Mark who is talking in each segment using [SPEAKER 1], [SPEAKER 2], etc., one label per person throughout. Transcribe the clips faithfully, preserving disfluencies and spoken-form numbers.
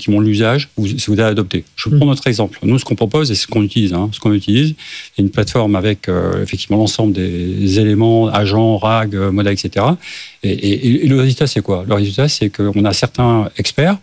[SPEAKER 1] effectivement l'usage vous, si vous allez adopter. Je prends notre exemple. Nous, ce qu'on propose et ce qu'on utilise, hein, ce qu'on utilise, c'est une plateforme avec euh, effectivement l'ensemble des éléments, agents, R A G, modèles, et cetera. Et, et, et le résultat, c'est quoi? Le résultat, c'est qu'on a certains experts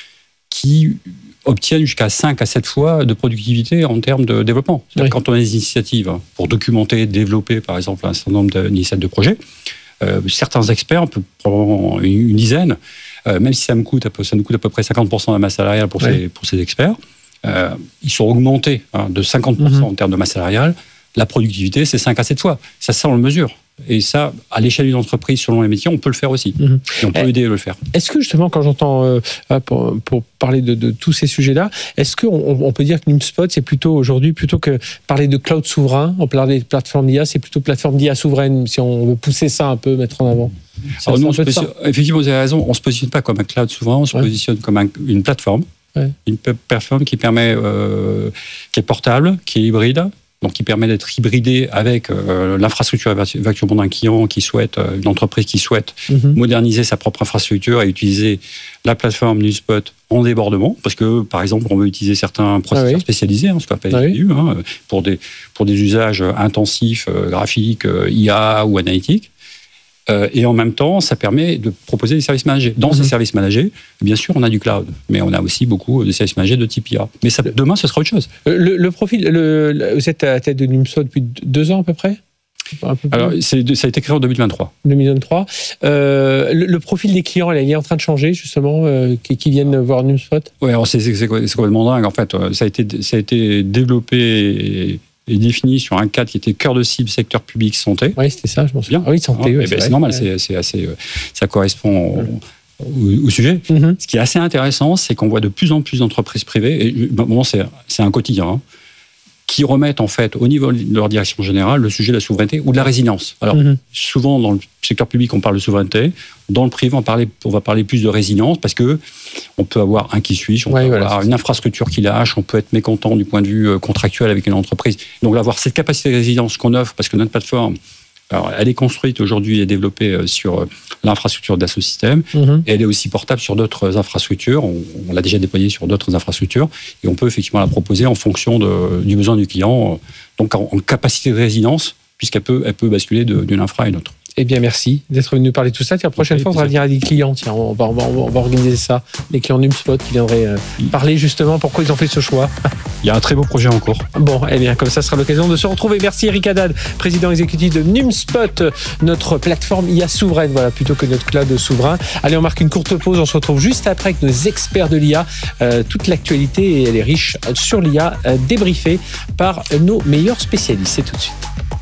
[SPEAKER 1] qui obtiennent jusqu'à cinq à sept fois de productivité en termes de développement. Oui. Quand on a des initiatives pour documenter, développer, par exemple, un certain nombre d'initiatives de projets, euh, certains experts, probablement une, une dizaine, euh, même si ça me coûte, ça nous coûte à peu près cinquante pour cent de la masse salariale pour, oui. ces, pour ces experts, euh, ils sont augmentés hein, de cinquante pour cent mmh. en termes de masse salariale. La productivité, c'est cinq à sept fois. Ça, ça, on le mesure. Et ça, à l'échelle d'une entreprise, selon les métiers, on peut le faire aussi. Mmh. Et on peut eh, aider à le faire.
[SPEAKER 2] Est-ce que justement, quand j'entends, euh, pour, pour parler de, de tous ces sujets-là, est-ce qu'on on peut dire que NIMSpot, c'est plutôt aujourd'hui, plutôt que parler de cloud souverain, on parle des plateformes d'I A, c'est plutôt plateforme d'I A souveraine, si on veut pousser ça un peu, mettre en avant?
[SPEAKER 1] Alors nous, on se positionne, effectivement, vous avez raison, on ne se positionne pas comme un cloud souverain, on se ouais. positionne comme un, une plateforme. Ouais. Une plateforme qui permet, euh, qui est portable, qui est hybride, donc qui permet d'être hybridé avec euh, l'infrastructure évacuement d'un client qui souhaite, euh, une entreprise qui souhaite mm-hmm. moderniser sa propre infrastructure et utiliser la plateforme NIMSpot en débordement, parce que par exemple on veut utiliser certains processeurs ah oui. spécialisés, hein, ce qu'on appelle ah oui. hein, pour des pour des usages intensifs, euh, graphiques, euh, I A ou analytiques. Euh, et en même temps, ça permet de proposer des services managés. Dans mmh. ces services managés, bien sûr, on a du cloud, mais on a aussi beaucoup de services managés de type I A. Mais ça, demain, ce sera autre chose.
[SPEAKER 2] Le, le profil, le, le, vous êtes à la tête de NIMSpot depuis deux ans à peu près ? Un peu
[SPEAKER 1] Alors, c'est, ça a été créé en deux mille vingt-trois.
[SPEAKER 2] deux mille vingt-trois. Euh, le, le profil des clients, il est en train de changer, justement, euh, qui, qui viennent voir NIMSpot ?
[SPEAKER 1] Oui, alors c'est, c'est, c'est complètement dingue. En fait, ça a été, ça a été développé et, et défini sur un cadre qui était cœur de cible, secteur public, santé.
[SPEAKER 2] Oui, c'était ça, je m'en souviens. Ah oui, santé,
[SPEAKER 1] ah,
[SPEAKER 2] oui,
[SPEAKER 1] c'est, ben, c'est normal, ouais. c'est, c'est assez, ça correspond au, au, au sujet. Mm-hmm. Ce qui est assez intéressant, c'est qu'on voit de plus en plus d'entreprises privées, et bon, c'est, c'est un quotidien, hein, qui remettent en fait au niveau de leur direction générale le sujet de la souveraineté ou de la résilience. Alors mmh. souvent dans le secteur public on parle de souveraineté, dans le privé on, parler, on va parler plus de résilience parce que on peut avoir un qui switch, on ouais, peut voilà, avoir une infrastructure qui lâche, on peut être mécontent du point de vue contractuel avec une entreprise. Donc avoir cette capacité de résilience qu'on offre parce que notre plateforme, alors, elle est construite aujourd'hui et développée sur l'infrastructure d'Assosystème. Mmh. Et elle est aussi portable sur d'autres infrastructures. On, on l'a déjà déployée sur d'autres infrastructures. Et on peut effectivement la proposer en fonction de, du besoin du client. Donc, en, en capacité de résilience, puisqu'elle peut, elle peut basculer de, d'une infra à une autre.
[SPEAKER 2] Eh bien, merci d'être venu nous parler de tout ça. Tiens, la prochaine okay, fois, on va venir à des clients. Tiens, on va, on va, on va organiser ça. Les clients NIMSpot qui viendraient euh, parler justement pourquoi ils ont fait ce choix.
[SPEAKER 1] Il y a un très beau projet en cours.
[SPEAKER 2] Bon, eh bien, comme ça sera l'occasion de se retrouver. Merci Eric Haddad, président exécutif de NIMSpot, notre plateforme I A souveraine, voilà, plutôt que notre cloud souverain. Allez, on marque une courte pause. On se retrouve juste après avec nos experts de l'I A. Euh, toute l'actualité, et elle est riche sur l'I A, euh, débriefée par nos meilleurs spécialistes. C'est tout de suite.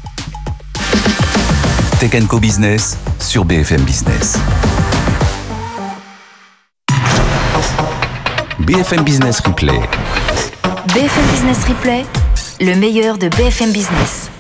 [SPEAKER 3] Tech and Co Business sur B F M Business. B F M Business Replay.
[SPEAKER 4] B F M Business Replay, le meilleur de B F M Business.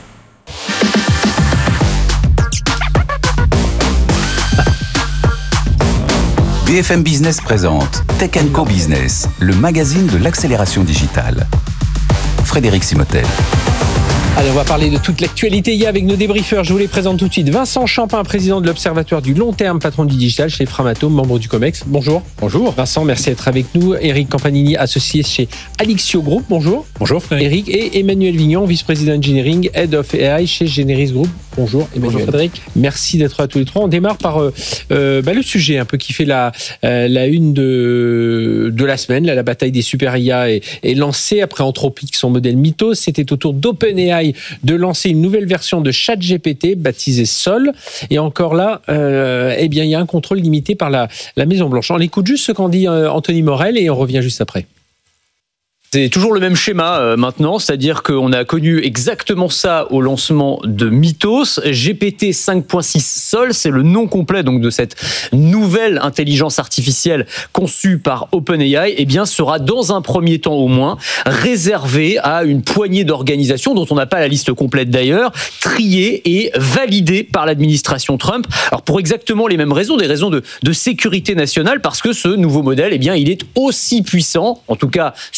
[SPEAKER 3] B F M Business présente Tech and Co Business, le magazine de l'accélération digitale. Frédéric Simotel.
[SPEAKER 2] Allez, on va parler de toute l'actualité I A avec nos débriefeurs. Je vous les présente tout de suite. Vincent Champin, président de l'Observatoire du long terme, patron du digital chez Framatome, membre du COMEX. Bonjour.
[SPEAKER 5] Bonjour.
[SPEAKER 2] Vincent, merci d'être avec nous. Eric Campanini, associé chez Alixio Group. Bonjour.
[SPEAKER 5] Bonjour, Frédéric.
[SPEAKER 2] Eric et Emmanuel Vignon, vice-président engineering, head of A I chez Generis Group. Bonjour, Emmanuel.
[SPEAKER 5] Bonjour, Frédéric.
[SPEAKER 2] Merci d'être là tous les trois. On démarre par euh, euh, bah, le sujet un peu qui fait la, euh, la une de, de la semaine. Là, la bataille des super I A est, est lancée après Anthropic, son modèle Mythos. C'était au tour d'OpenAI de lancer une nouvelle version de ChatGPT baptisée Sol. Et encore là, euh, eh bien, il y a un contrôle limité par la, la Maison-Blanche. On écoute juste ce qu'en dit euh, Anthony Morel et on revient juste après.
[SPEAKER 5] C'est toujours le même schéma euh, maintenant, c'est-à-dire qu'on a connu exactement ça au lancement de Mythos. G P T cinq point six Sol, c'est le nom complet donc de cette nouvelle intelligence artificielle conçue par OpenAI, eh bien sera dans un premier temps au moins réservé à une poignée d'organisations dont on n'a pas la liste complète d'ailleurs, triées et validées par l'administration Trump. Alors pour exactement les mêmes raisons, des raisons de, de sécurité nationale, parce que ce nouveau modèle, eh bien il est aussi puissant, en tout cas sur terre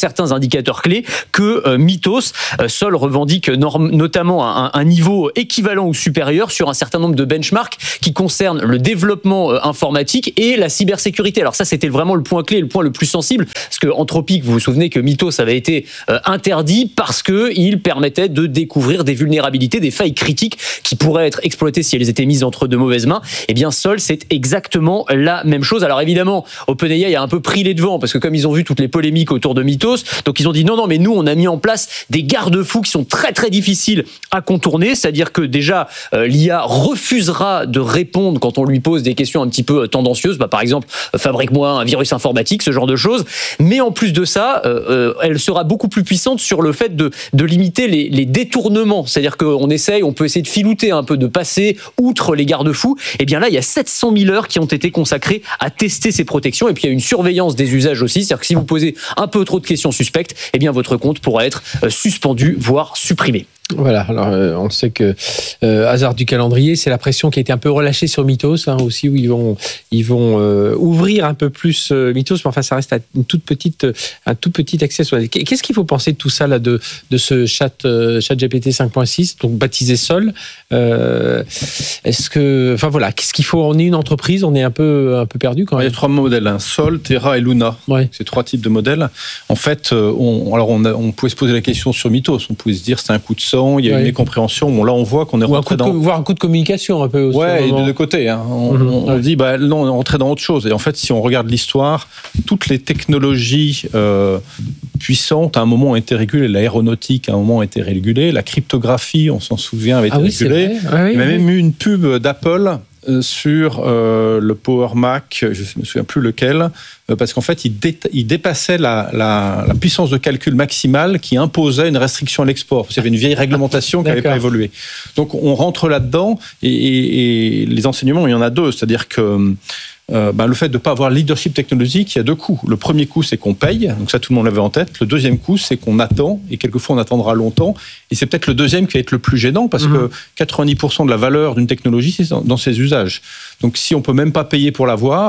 [SPEAKER 5] certains indicateurs clés que euh, Mythos, euh, Sol revendique norm- notamment un, un niveau équivalent ou supérieur sur un certain nombre de benchmarks qui concernent le développement euh, informatique et la cybersécurité. Alors ça, c'était vraiment le point clé, le point le plus sensible, parce que Anthropic, vous vous souvenez que Mythos avait été euh, interdit parce que il permettait de découvrir des vulnérabilités, des failles critiques qui pourraient être exploitées si elles étaient mises entre de mauvaises mains. Eh bien, Sol, c'est exactement la même chose. Alors évidemment, OpenAI a un peu pris les devants parce que comme ils ont vu toutes les polémiques autour de Mythos, donc ils ont dit non, non, mais nous, on a mis en place des garde-fous qui sont très, très difficiles à contourner. C'est-à-dire que déjà, euh, l'I A refusera de répondre quand on lui pose des questions un petit peu tendancieuses. Bah, par exemple, euh, fabrique-moi un virus informatique, ce genre de choses. Mais en plus de ça, euh, euh, elle sera beaucoup plus puissante sur le fait de, de limiter les, les détournements. C'est-à-dire qu'on essaye, on peut essayer de filouter un peu, de passer outre les garde-fous. Et bien là, il y a sept cent mille heures qui ont été consacrées à tester ces protections. Et puis, il y a une surveillance des usages aussi. C'est-à-dire que si vous posez un peu trop de questions suspectes, eh bien, votre compte pourra être euh, suspendu, voire supprimé.
[SPEAKER 2] Voilà, alors euh, on sait que euh, hasard du calendrier, c'est la pression qui a été un peu relâchée sur Mythos hein, aussi, où ils vont ils vont euh, ouvrir un peu plus euh, Mythos, mais enfin ça reste à une toute petite un tout petit accès. Qu'est-ce qu'il faut penser de tout ça là, de de ce chat euh, chat G P T cinq point six, donc baptisé Sol euh, Est-ce que, enfin voilà, qu'est-ce qu'il faut? On est une entreprise, on est un peu un peu perdu quand même.
[SPEAKER 6] Il y a trois modèles, hein, Sol, Terra et Luna.
[SPEAKER 2] Ouais.
[SPEAKER 6] C'est trois types de modèles. En fait, on, alors on, a, on pouvait se poser la question sur Mythos. On pouvait se dire c'est un coup de sang, il y a ouais. une mécompréhension. Bon, là, on voit qu'on est
[SPEAKER 2] Ou
[SPEAKER 6] rentré
[SPEAKER 2] dans...
[SPEAKER 6] dans...
[SPEAKER 2] Voire un coup de communication un peu aussi.
[SPEAKER 6] Ouais, et de deux côtés. Hein. On, mm-hmm. on, on dit, bah, non, on est rentré dans autre chose. Et en fait, si on regarde l'histoire, toutes les technologies euh, puissantes, à un moment, ont été régulées. L'aéronautique, à un moment, a été régulée. La cryptographie, on s'en souvient, avait été ah oui, régulée. Ah oui, il y a oui. même eu une pub d'Apple sur euh, le Power Mac, je ne me souviens plus lequel, euh, parce qu'en fait, il, dé- il dépassait la, la, la puissance de calcul maximale qui imposait une restriction à l'export. Parce qu'il y avait une vieille réglementation qui n'avait pas évolué. Donc, on rentre là-dedans, et, et, et les enseignements, il y en a deux. C'est-à-dire que Euh, ben, le fait de ne pas avoir leadership technologique, il y a deux coups. Le premier coup, c'est qu'on paye, donc ça tout le monde l'avait en tête. Le deuxième coup, c'est qu'on attend, et quelquefois on attendra longtemps. Et c'est peut-être le deuxième qui va être le plus gênant, parce mmh. que quatre-vingt-dix pour cent de la valeur d'une technologie, c'est dans ses usages. Donc si on ne peut même pas payer pour l'avoir,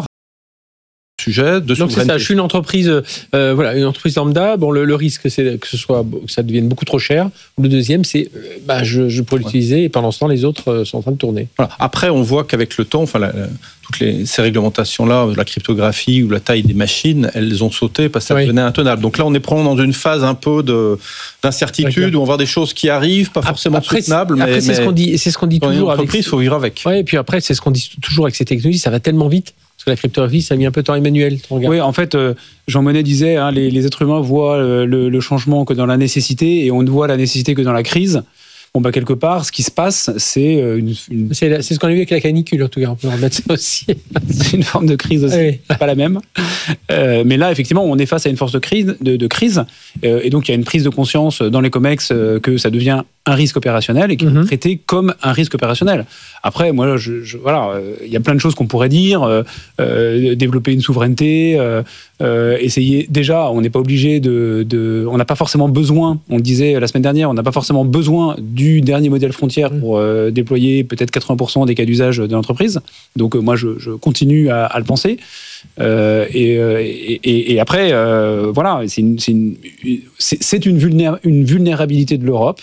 [SPEAKER 6] sujet de
[SPEAKER 2] donc c'est ça, je suis une entreprise, euh, voilà, une entreprise lambda. Bon, le, le risque, c'est que ce soit, que ça devienne beaucoup trop cher. Le deuxième, c'est, euh, bah, je, je pourrais l'utiliser, ouais. et pendant ce temps, les autres euh, sont en train de tourner.
[SPEAKER 6] Voilà. Après, on voit qu'avec le temps, enfin, la, la, toutes les, ces réglementations-là, la cryptographie ou la taille des machines, elles ont sauté parce que ça oui. devenait intenable. Donc là, on est probablement dans une phase un peu de, d'incertitude D'accord. où on voit des choses qui arrivent, pas forcément
[SPEAKER 2] après,
[SPEAKER 6] soutenables.
[SPEAKER 2] Après, mais, c'est, mais ce qu'on dit, c'est ce qu'on dit
[SPEAKER 6] dans
[SPEAKER 2] toujours.
[SPEAKER 6] Dans une entreprise, il faut vivre avec.
[SPEAKER 2] Ouais, et puis après, c'est ce qu'on dit toujours avec ces technologies, ça va tellement vite. Parce que la cryptographie, ça a mis un peu de temps. Emmanuel, ton regard.
[SPEAKER 1] Oui, en fait, euh, Jean Monnet disait, hein, les, les êtres humains voient le, le changement que dans la nécessité et on ne voit la nécessité que dans la crise. Bon, bah, quelque part, ce qui se passe, c'est une. une...
[SPEAKER 2] C'est, la, c'est ce qu'on a vu avec la canicule, en tout cas. On peut remettre ça aussi.
[SPEAKER 1] C'est une forme de crise aussi. Oui. C'est pas la même. Euh, mais là, effectivement, on est face à une force de crise. De, de crise euh, et donc, il y a une prise de conscience dans les COMEX euh, que ça devient un risque opérationnel et qui mm-hmm. est traité comme un risque opérationnel. Après, moi, je, je, voilà, il euh, y a plein de choses qu'on pourrait dire. Euh, euh, développer une souveraineté, euh, euh, essayer. Déjà, on n'est pas obligé de, de. On n'a pas forcément besoin, on le disait la semaine dernière, on n'a pas forcément besoin du dernier modèle frontière pour euh, déployer peut-être quatre-vingts pour cent des cas d'usage de l'entreprise. Donc, euh, moi, je, je continue à, à le penser. Euh, et, et, et, et après, euh, voilà, c'est une, c'est une, c'est, c'est une, vulnéra- une vulnérabilité de l'Europe.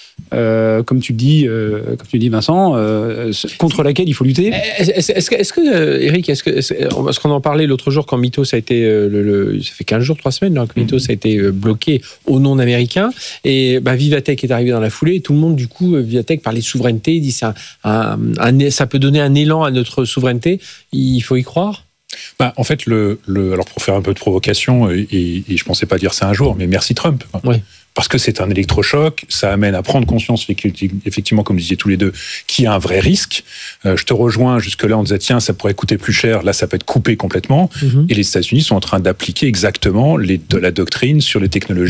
[SPEAKER 1] Euh, comme tu dis, euh, comme tu dis Vincent, euh, contre laquelle il faut lutter.
[SPEAKER 2] Est-ce, est-ce que, est-ce que euh, Eric, est-ce que, est-ce, parce qu'on en parlait l'autre jour quand Mythos a été, euh, le, le, ça fait quinze jours, trois semaines, là, que Mythos a été bloqué au non américain, et bah, Vivatech est arrivé dans la foulée, et tout le monde du coup, Vivatech parlait de souveraineté, dit ça, un, un, ça peut donner un élan à notre souveraineté. Il faut y croire.
[SPEAKER 7] Bah, en fait, le, le, alors pour faire un peu de provocation, et, et, et je pensais pas dire ça un jour, mais merci Trump.
[SPEAKER 2] Oui.
[SPEAKER 7] Parce que c'est un électrochoc, ça amène à prendre conscience, effectivement, comme vous disiez tous les deux, qu'il y a un vrai risque. Euh, je te rejoins, jusque-là, on disait, tiens, ça pourrait coûter plus cher, là, ça peut être coupé complètement. Mm-hmm. Et les États-Unis sont en train d'appliquer exactement les, de la doctrine sur les technologies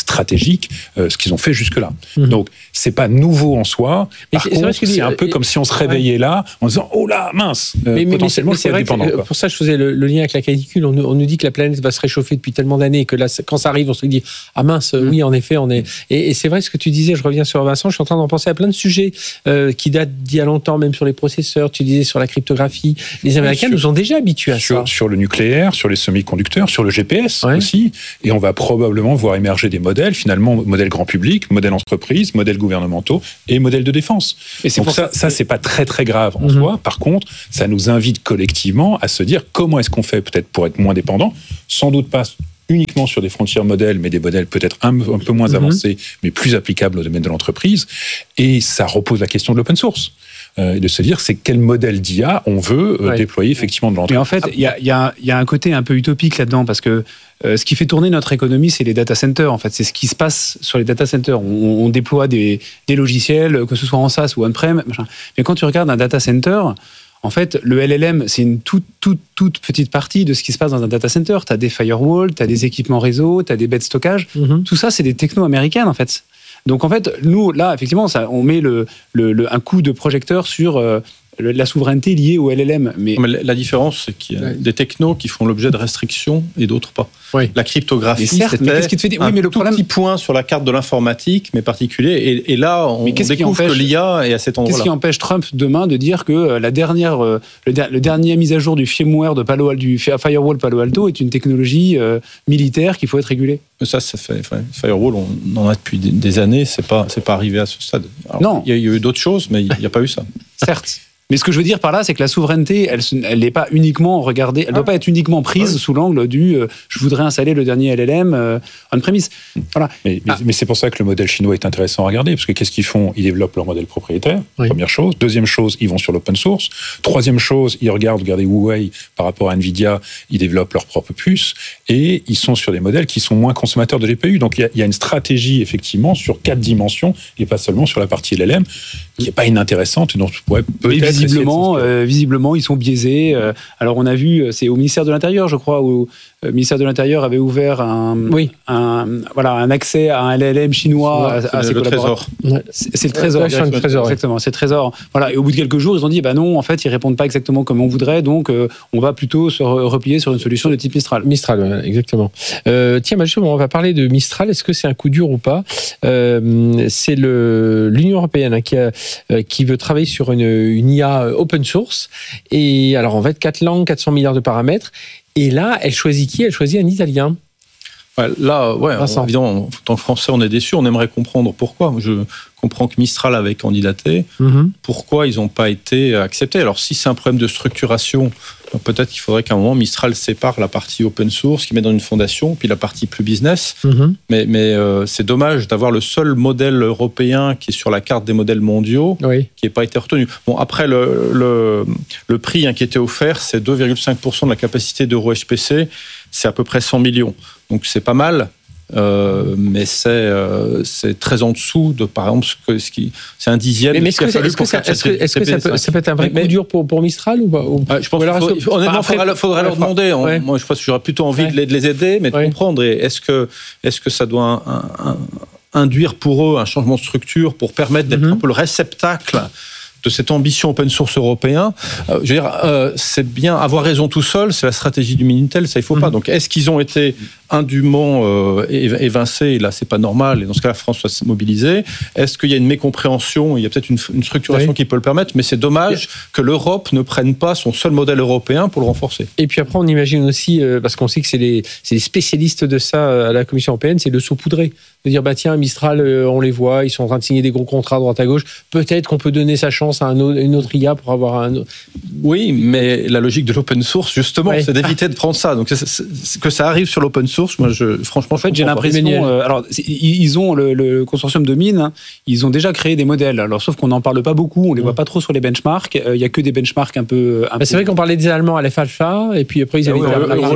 [SPEAKER 7] stratégique euh, ce qu'ils ont fait jusque-là.
[SPEAKER 2] Mmh.
[SPEAKER 7] Donc, c'est pas nouveau en soi. Par
[SPEAKER 2] c'est,
[SPEAKER 7] contre,
[SPEAKER 2] c'est,
[SPEAKER 7] c'est,
[SPEAKER 2] c'est
[SPEAKER 7] un peu
[SPEAKER 2] et,
[SPEAKER 7] comme si on se réveillait ouais. là en disant « Oh là, mince euh,
[SPEAKER 2] mais,
[SPEAKER 7] potentiellement,
[SPEAKER 2] mais,
[SPEAKER 7] je peux être dépendant. »
[SPEAKER 2] Pour ça, je faisais le, le lien avec la canicule. On, on nous dit que la planète va se réchauffer depuis tellement d'années et que là, quand ça arrive, on se dit « Ah mince, mmh. oui, en effet, on est... » Et, et c'est vrai ce que tu disais, je reviens sur Vincent, je suis en train d'en penser à plein de sujets euh, qui datent d'il y a longtemps, même sur les processeurs, tu disais sur la cryptographie. Les Américains
[SPEAKER 7] sur,
[SPEAKER 2] nous ont déjà habitués à
[SPEAKER 7] sur,
[SPEAKER 2] ça.
[SPEAKER 7] Sur le nucléaire, sur les semi-conducteurs, sur le G P S
[SPEAKER 2] ouais.
[SPEAKER 7] aussi. Et on va probablement voir émerger des modèles, finalement, modèles grand public, modèles entreprise, modèles gouvernementaux et modèles de défense. Et c'est Donc pour ça, ça, ça, c'est pas très très grave en mm-hmm. soi. Par contre, ça nous invite collectivement à se dire comment est-ce qu'on fait peut-être pour être moins dépendant, sans doute pas uniquement sur des frontières modèles, mais des modèles peut-être un, un peu moins mm-hmm. avancés, mais plus applicables au domaine de l'entreprise. Et ça repose la question de l'open source. Euh, de se dire c'est quel modèle d'I A on veut euh, ouais. déployer effectivement de l'entreprise.
[SPEAKER 8] Mais en fait, il y a, y, a, y a un côté un peu utopique là-dedans, parce que euh, ce qui fait tourner notre économie, c'est les data centers. En fait, c'est ce qui se passe sur les data centers. On, on déploie des, des logiciels, que ce soit en SaaS ou on-prem, machin. Mais quand tu regardes un data center, en fait, le L L M, c'est une toute, toute, toute petite partie de ce qui se passe dans un data center. Tu as des firewalls, tu as des équipements réseau, tu as des baies de stockage. Mm-hmm. Tout ça, c'est des technos américaines, en fait. Donc en fait, nous, là, effectivement, ça, on met le, le, le, un coup de projecteur sur euh, le, la souveraineté liée au L L M. Mais,
[SPEAKER 6] mais la différence, c'est qu'il y a ouais. des technos qui font l'objet de restrictions et d'autres pas.
[SPEAKER 2] Oui.
[SPEAKER 6] La cryptographie,
[SPEAKER 8] certes,
[SPEAKER 6] c'était
[SPEAKER 8] mais qu'est-ce qui te fait dire...
[SPEAKER 6] un
[SPEAKER 8] oui, mais le
[SPEAKER 6] tout
[SPEAKER 8] problème...
[SPEAKER 6] petit point sur la carte de l'informatique, mais particulier. Et, et là, on, on découvre
[SPEAKER 8] empêche...
[SPEAKER 6] que l'I A est à cet endroit-là.
[SPEAKER 8] Qu'est-ce qui empêche Trump demain de dire que la dernière, le, le dernier mise à jour du firmware de Palo Alto, du firewall Palo Alto est une technologie euh, militaire qu'il faut être régulée?
[SPEAKER 6] Ça, ça fait firewall, on en a depuis des années. C'est pas, c'est pas arrivé à ce stade. Alors,
[SPEAKER 8] non,
[SPEAKER 6] il y a eu d'autres choses, mais il n'y a pas eu ça.
[SPEAKER 8] Certes. Mais ce que je veux dire par là, c'est que la souveraineté, elle elle n'est pas uniquement regardée, elle ne ah. doit pas être uniquement prise ah. sous l'angle du euh, je voudrais installer le dernier L L M euh, on-premise. Voilà.
[SPEAKER 7] Mais, mais, ah. mais c'est pour ça que le modèle chinois est intéressant à regarder, parce que qu'est-ce qu'ils font? Ils développent leur modèle propriétaire, oui. première chose. Deuxième chose, ils vont sur l'open source. Troisième chose, ils regardent, regardez Huawei par rapport à Nvidia, ils développent leur propre puce, et ils sont sur des modèles qui sont moins consommateurs de G P U. Donc il y a, il y a une stratégie, effectivement, sur quatre dimensions, et pas seulement sur la partie L L M, qui n'est pas inintéressante, et dont tu pourrais peut-être...
[SPEAKER 8] Visiblement, euh, visiblement, ils sont biaisés. Euh, alors, on a vu, c'est au ministère de l'Intérieur, je crois, où le ministère de l'Intérieur avait ouvert un, oui. un, voilà, un accès à un L L M chinois ouais, à, à ses
[SPEAKER 6] le
[SPEAKER 8] collaborateurs.
[SPEAKER 6] Trésor.
[SPEAKER 8] C'est, c'est le Trésor.
[SPEAKER 2] Ouais, c'est le Trésor.
[SPEAKER 8] Exactement, c'est le Trésor. Voilà, et au bout de quelques jours, ils ont dit, bah non, en fait, ils répondent pas exactement comme on voudrait, donc euh, on va plutôt se replier sur une solution de type Mistral.
[SPEAKER 2] Mistral, ouais, exactement. Euh, tiens, bah, justement, on va parler de Mistral. Est-ce que c'est un coup dur ou pas? euh, C'est le, l'Union européenne hein, qui, a, euh, qui veut travailler sur une, une I A open source. Et alors, en fait, quatre langues, quatre cents milliards de paramètres. Et là, elle choisit qui? Elle choisit un Italien.
[SPEAKER 6] Ouais, là, ouais, on, évidemment, en tant que Français, on est déçus. On aimerait comprendre pourquoi. Je comprends que Mistral avait candidaté. Mm-hmm. Pourquoi ils n'ont pas été acceptés? Alors, si c'est un problème de structuration, peut-être qu'il faudrait qu'à un moment, Mistral sépare la partie open source, qu'il met dans une fondation, puis la partie plus business. Mm-hmm. Mais, mais euh, c'est dommage d'avoir le seul modèle européen qui est sur la carte des modèles mondiaux, oui. qui n'a pas été retenu. Bon, après, le, le, le prix hein, qui était offert, c'est deux virgule cinq pour cent de la capacité d'Euro H P C. C'est à peu près cent millions. Donc, c'est pas mal. Euh, mais c'est, euh, c'est très en dessous de, par exemple, ce, que, ce qui, c'est un dixième.
[SPEAKER 2] Mais, mais est-ce, que, est-ce, que, ça, est-ce, que, est-ce que ça peut, ça peut être un vrai mais, coup dur pour, pour Mistral ou pas ou...
[SPEAKER 6] ah, Je pense qu'il faut, faut, honnêtement, il faudrait, faudrait leur demander. On, ouais. Moi, je pense que j'aurais plutôt envie ouais. de, les, de les aider, mais de ouais. comprendre. Et est-ce que, est-ce que ça doit un, un, un, induire pour eux un changement de structure pour permettre d'être mm-hmm. un peu le réceptacle de cette ambition open source européen? euh, Je veux dire, euh, c'est bien avoir raison tout seul, c'est la stratégie du Minitel, ça il faut mmh. pas. Donc, est-ce qu'ils ont été indûment euh, évincés? Et là, c'est pas normal. Et dans ce cas, la France doit se mobiliser. Est-ce qu'il y a une mécompréhension? Il y a peut-être une, une structuration oui. qui peut le permettre, mais c'est dommage oui. que l'Europe ne prenne pas son seul modèle européen pour le renforcer.
[SPEAKER 2] Et puis après, on imagine aussi, euh, parce qu'on sait que c'est les, c'est les spécialistes de ça à la Commission européenne, c'est le saupoudrer. De dire, bah tiens, Mistral, euh, on les voit, ils sont en train de signer des gros contrats à droite à gauche. Peut-être qu'on peut donner sa chance à un autre, une autre I A pour avoir un autre...
[SPEAKER 6] Oui, mais la logique de l'open source, justement, ouais. c'est d'éviter de prendre ça. Donc, c'est, c'est, que ça arrive sur l'open source, moi, je, franchement,
[SPEAKER 8] en fait, j'ai l'impression... Euh, alors, ils ont le, le consortium de mines, hein, ils ont déjà créé des modèles. Alors, sauf qu'on n'en parle pas beaucoup, on les voit pas trop sur les benchmarks. Il euh, y a que des benchmarks un peu... Un
[SPEAKER 2] bah,
[SPEAKER 8] peu...
[SPEAKER 2] C'est vrai qu'on parlait des Allemands à l'F Alpha, et puis après, ils avaient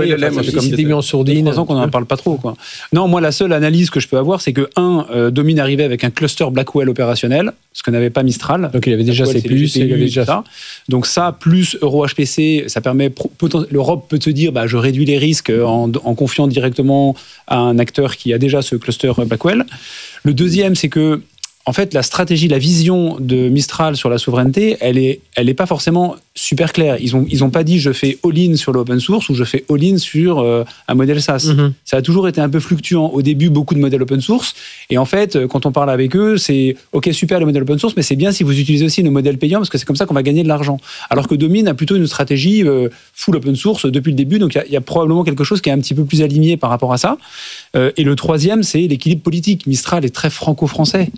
[SPEAKER 2] été mis en sourdine.
[SPEAKER 8] Il y a trois ans qu'on n'en parle pas trop, quoi. Non, moi, la seule analyse que je peux avoir, c'est que, un, euh, Domine arrivait avec un cluster Blackwell opérationnel. ce que n'avait pas Mistral.
[SPEAKER 2] Donc il avait déjà
[SPEAKER 8] Blackwell,
[SPEAKER 2] C plus,
[SPEAKER 8] il avait
[SPEAKER 2] déjà
[SPEAKER 8] ça. Donc ça, plus EuroHPC, ça permet, l'Europe peut se dire, bah, je réduis les risques en, en confiant directement à un acteur qui a déjà ce cluster Blackwell. Le deuxième, c'est que en fait, la stratégie, la vision de Mistral sur la souveraineté, elle est, elle est pas forcément super claire. Ils ont, ils ont pas dit je fais all-in sur l'open source ou je fais all-in sur euh, un modèle SaaS. Mm-hmm. Ça a toujours été un peu fluctuant. Au début, beaucoup de modèles open source. Et en fait, quand on parle avec eux, c'est ok, super le modèle open source, mais c'est bien si vous utilisez aussi nos modèles payants parce que c'est comme ça qu'on va gagner de l'argent. Alors que Domine a plutôt une stratégie euh, full open source depuis le début. Donc il y, y a probablement quelque chose qui est un petit peu plus aligné par rapport à ça. Euh, et le troisième, c'est l'équilibre politique. Mistral est très franco-français.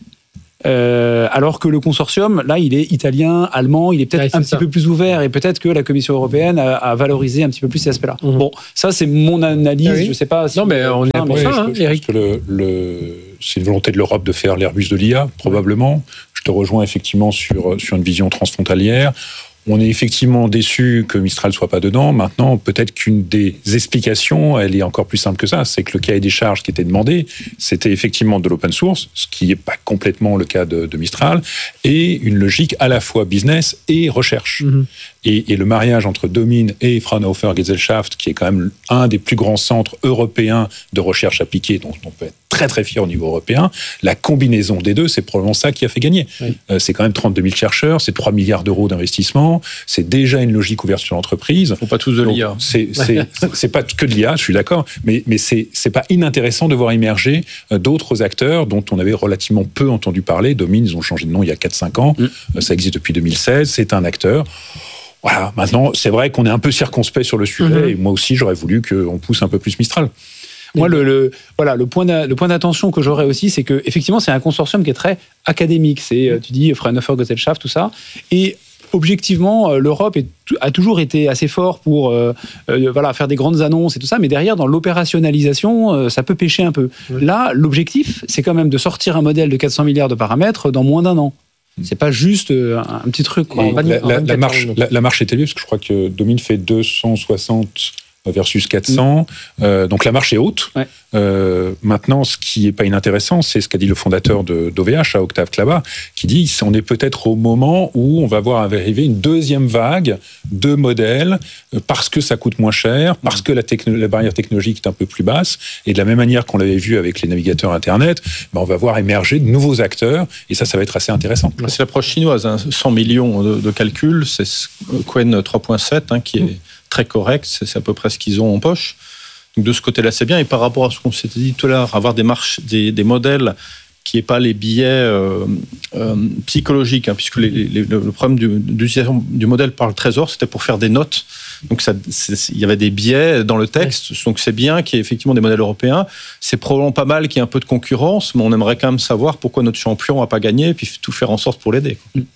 [SPEAKER 8] Euh, alors que le consortium, là, il est italien, allemand, il est peut-être ouais, un petit ça. peu plus ouvert et peut-être que la Commission européenne a, a valorisé un petit peu plus cet aspect-là. Mmh. Bon, ça, c'est mon analyse. Ah oui. Je sais pas. Si
[SPEAKER 2] non, mais on est pour ça,
[SPEAKER 7] je,
[SPEAKER 2] hein,
[SPEAKER 7] je pense que le, le, c'est une volonté de l'Europe de faire l'Airbus de l'I A, probablement. Je te rejoins effectivement sur, sur une vision transfrontalière. On est effectivement déçu que Mistral soit pas dedans. Maintenant, peut-être qu'une des explications, elle est encore plus simple que ça, c'est que le cahier des charges qui était demandé, c'était effectivement de l'open source, ce qui n'est pas complètement le cas de, de Mistral, et une logique à la fois business et recherche. Mm-hmm. Et, et le mariage entre Domine et Fraunhofer Gesellschaft, qui est quand même un des plus grands centres européens de recherche appliquée, dont on peut être très très fier au niveau européen, la combinaison des deux, c'est probablement ça qui a fait gagner. Oui. Euh, c'est quand même trente-deux mille chercheurs, c'est trois milliards d'euros d'investissement, c'est déjà une logique ouverte sur l'entreprise.
[SPEAKER 6] Ils ne font pas tous de l'I A.
[SPEAKER 7] C'est, c'est, c'est pas que de l'I A, je suis d'accord, mais, mais c'est, c'est pas inintéressant de voir émerger d'autres acteurs dont on avait relativement peu entendu parler. Domine, ils ont changé de nom il y a quatre cinq ans, mm. ça existe depuis deux mille seize, c'est un acteur. Voilà, maintenant, c'est vrai qu'on est un peu circonspect sur le sujet, mm-hmm. et moi aussi, j'aurais voulu qu'on pousse un peu plus Mistral.
[SPEAKER 8] Moi, le, le, voilà, le, point le point d'attention que j'aurais aussi, c'est que effectivement, c'est un consortium qui est très académique. C'est, tu dis, Fraunhofer Gesellschaft, tout ça. Et objectivement, l'Europe est, a toujours été assez fort pour euh, euh, voilà, faire des grandes annonces et tout ça, mais derrière, dans l'opérationnalisation, euh, ça peut pêcher un peu. Oui. Là, l'objectif, c'est quand même de sortir un modèle de quatre cents milliards de paramètres dans moins d'un an. C'est pas juste un petit truc. Quoi.
[SPEAKER 7] La, la, la, marche, la, la marche est élevée, parce que je crois que Domine fait deux cent soixante versus quatre cents. Mmh. Euh, donc la marche est haute. Ouais. Euh, maintenant, ce qui n'est pas inintéressant, c'est ce qu'a dit le fondateur de, d'O V H, à Octave Klaba, qui dit qu'on est peut-être au moment où on va voir arriver une deuxième vague de modèles parce que ça coûte moins cher, parce que la, techno- la barrière technologique est un peu plus basse. Et de la même manière qu'on l'avait vu avec les navigateurs Internet, ben on va voir émerger de nouveaux acteurs. Et ça, ça va être assez intéressant.
[SPEAKER 6] C'est l'approche chinoise. Hein. cent millions de, de calculs, c'est Qwen trois point sept hein, qui est... Mmh. très correct, c'est à peu près ce qu'ils ont en poche. Donc de ce côté-là, c'est bien. Et par rapport à ce qu'on s'était dit tout à l'heure, avoir des marches, des, des modèles qui n'aient pas les biais euh, euh, psychologiques, hein, puisque les, les, le problème du, d'utilisation du modèle par le Trésor, c'était pour faire des notes. Donc ça, il y avait des biais dans le texte. Ouais. Donc c'est bien qu'il y ait effectivement des modèles européens. C'est probablement pas mal qu'il y ait un peu de concurrence, mais on aimerait quand même savoir pourquoi notre champion n'a pas gagné, et puis tout faire en sorte pour l'aider.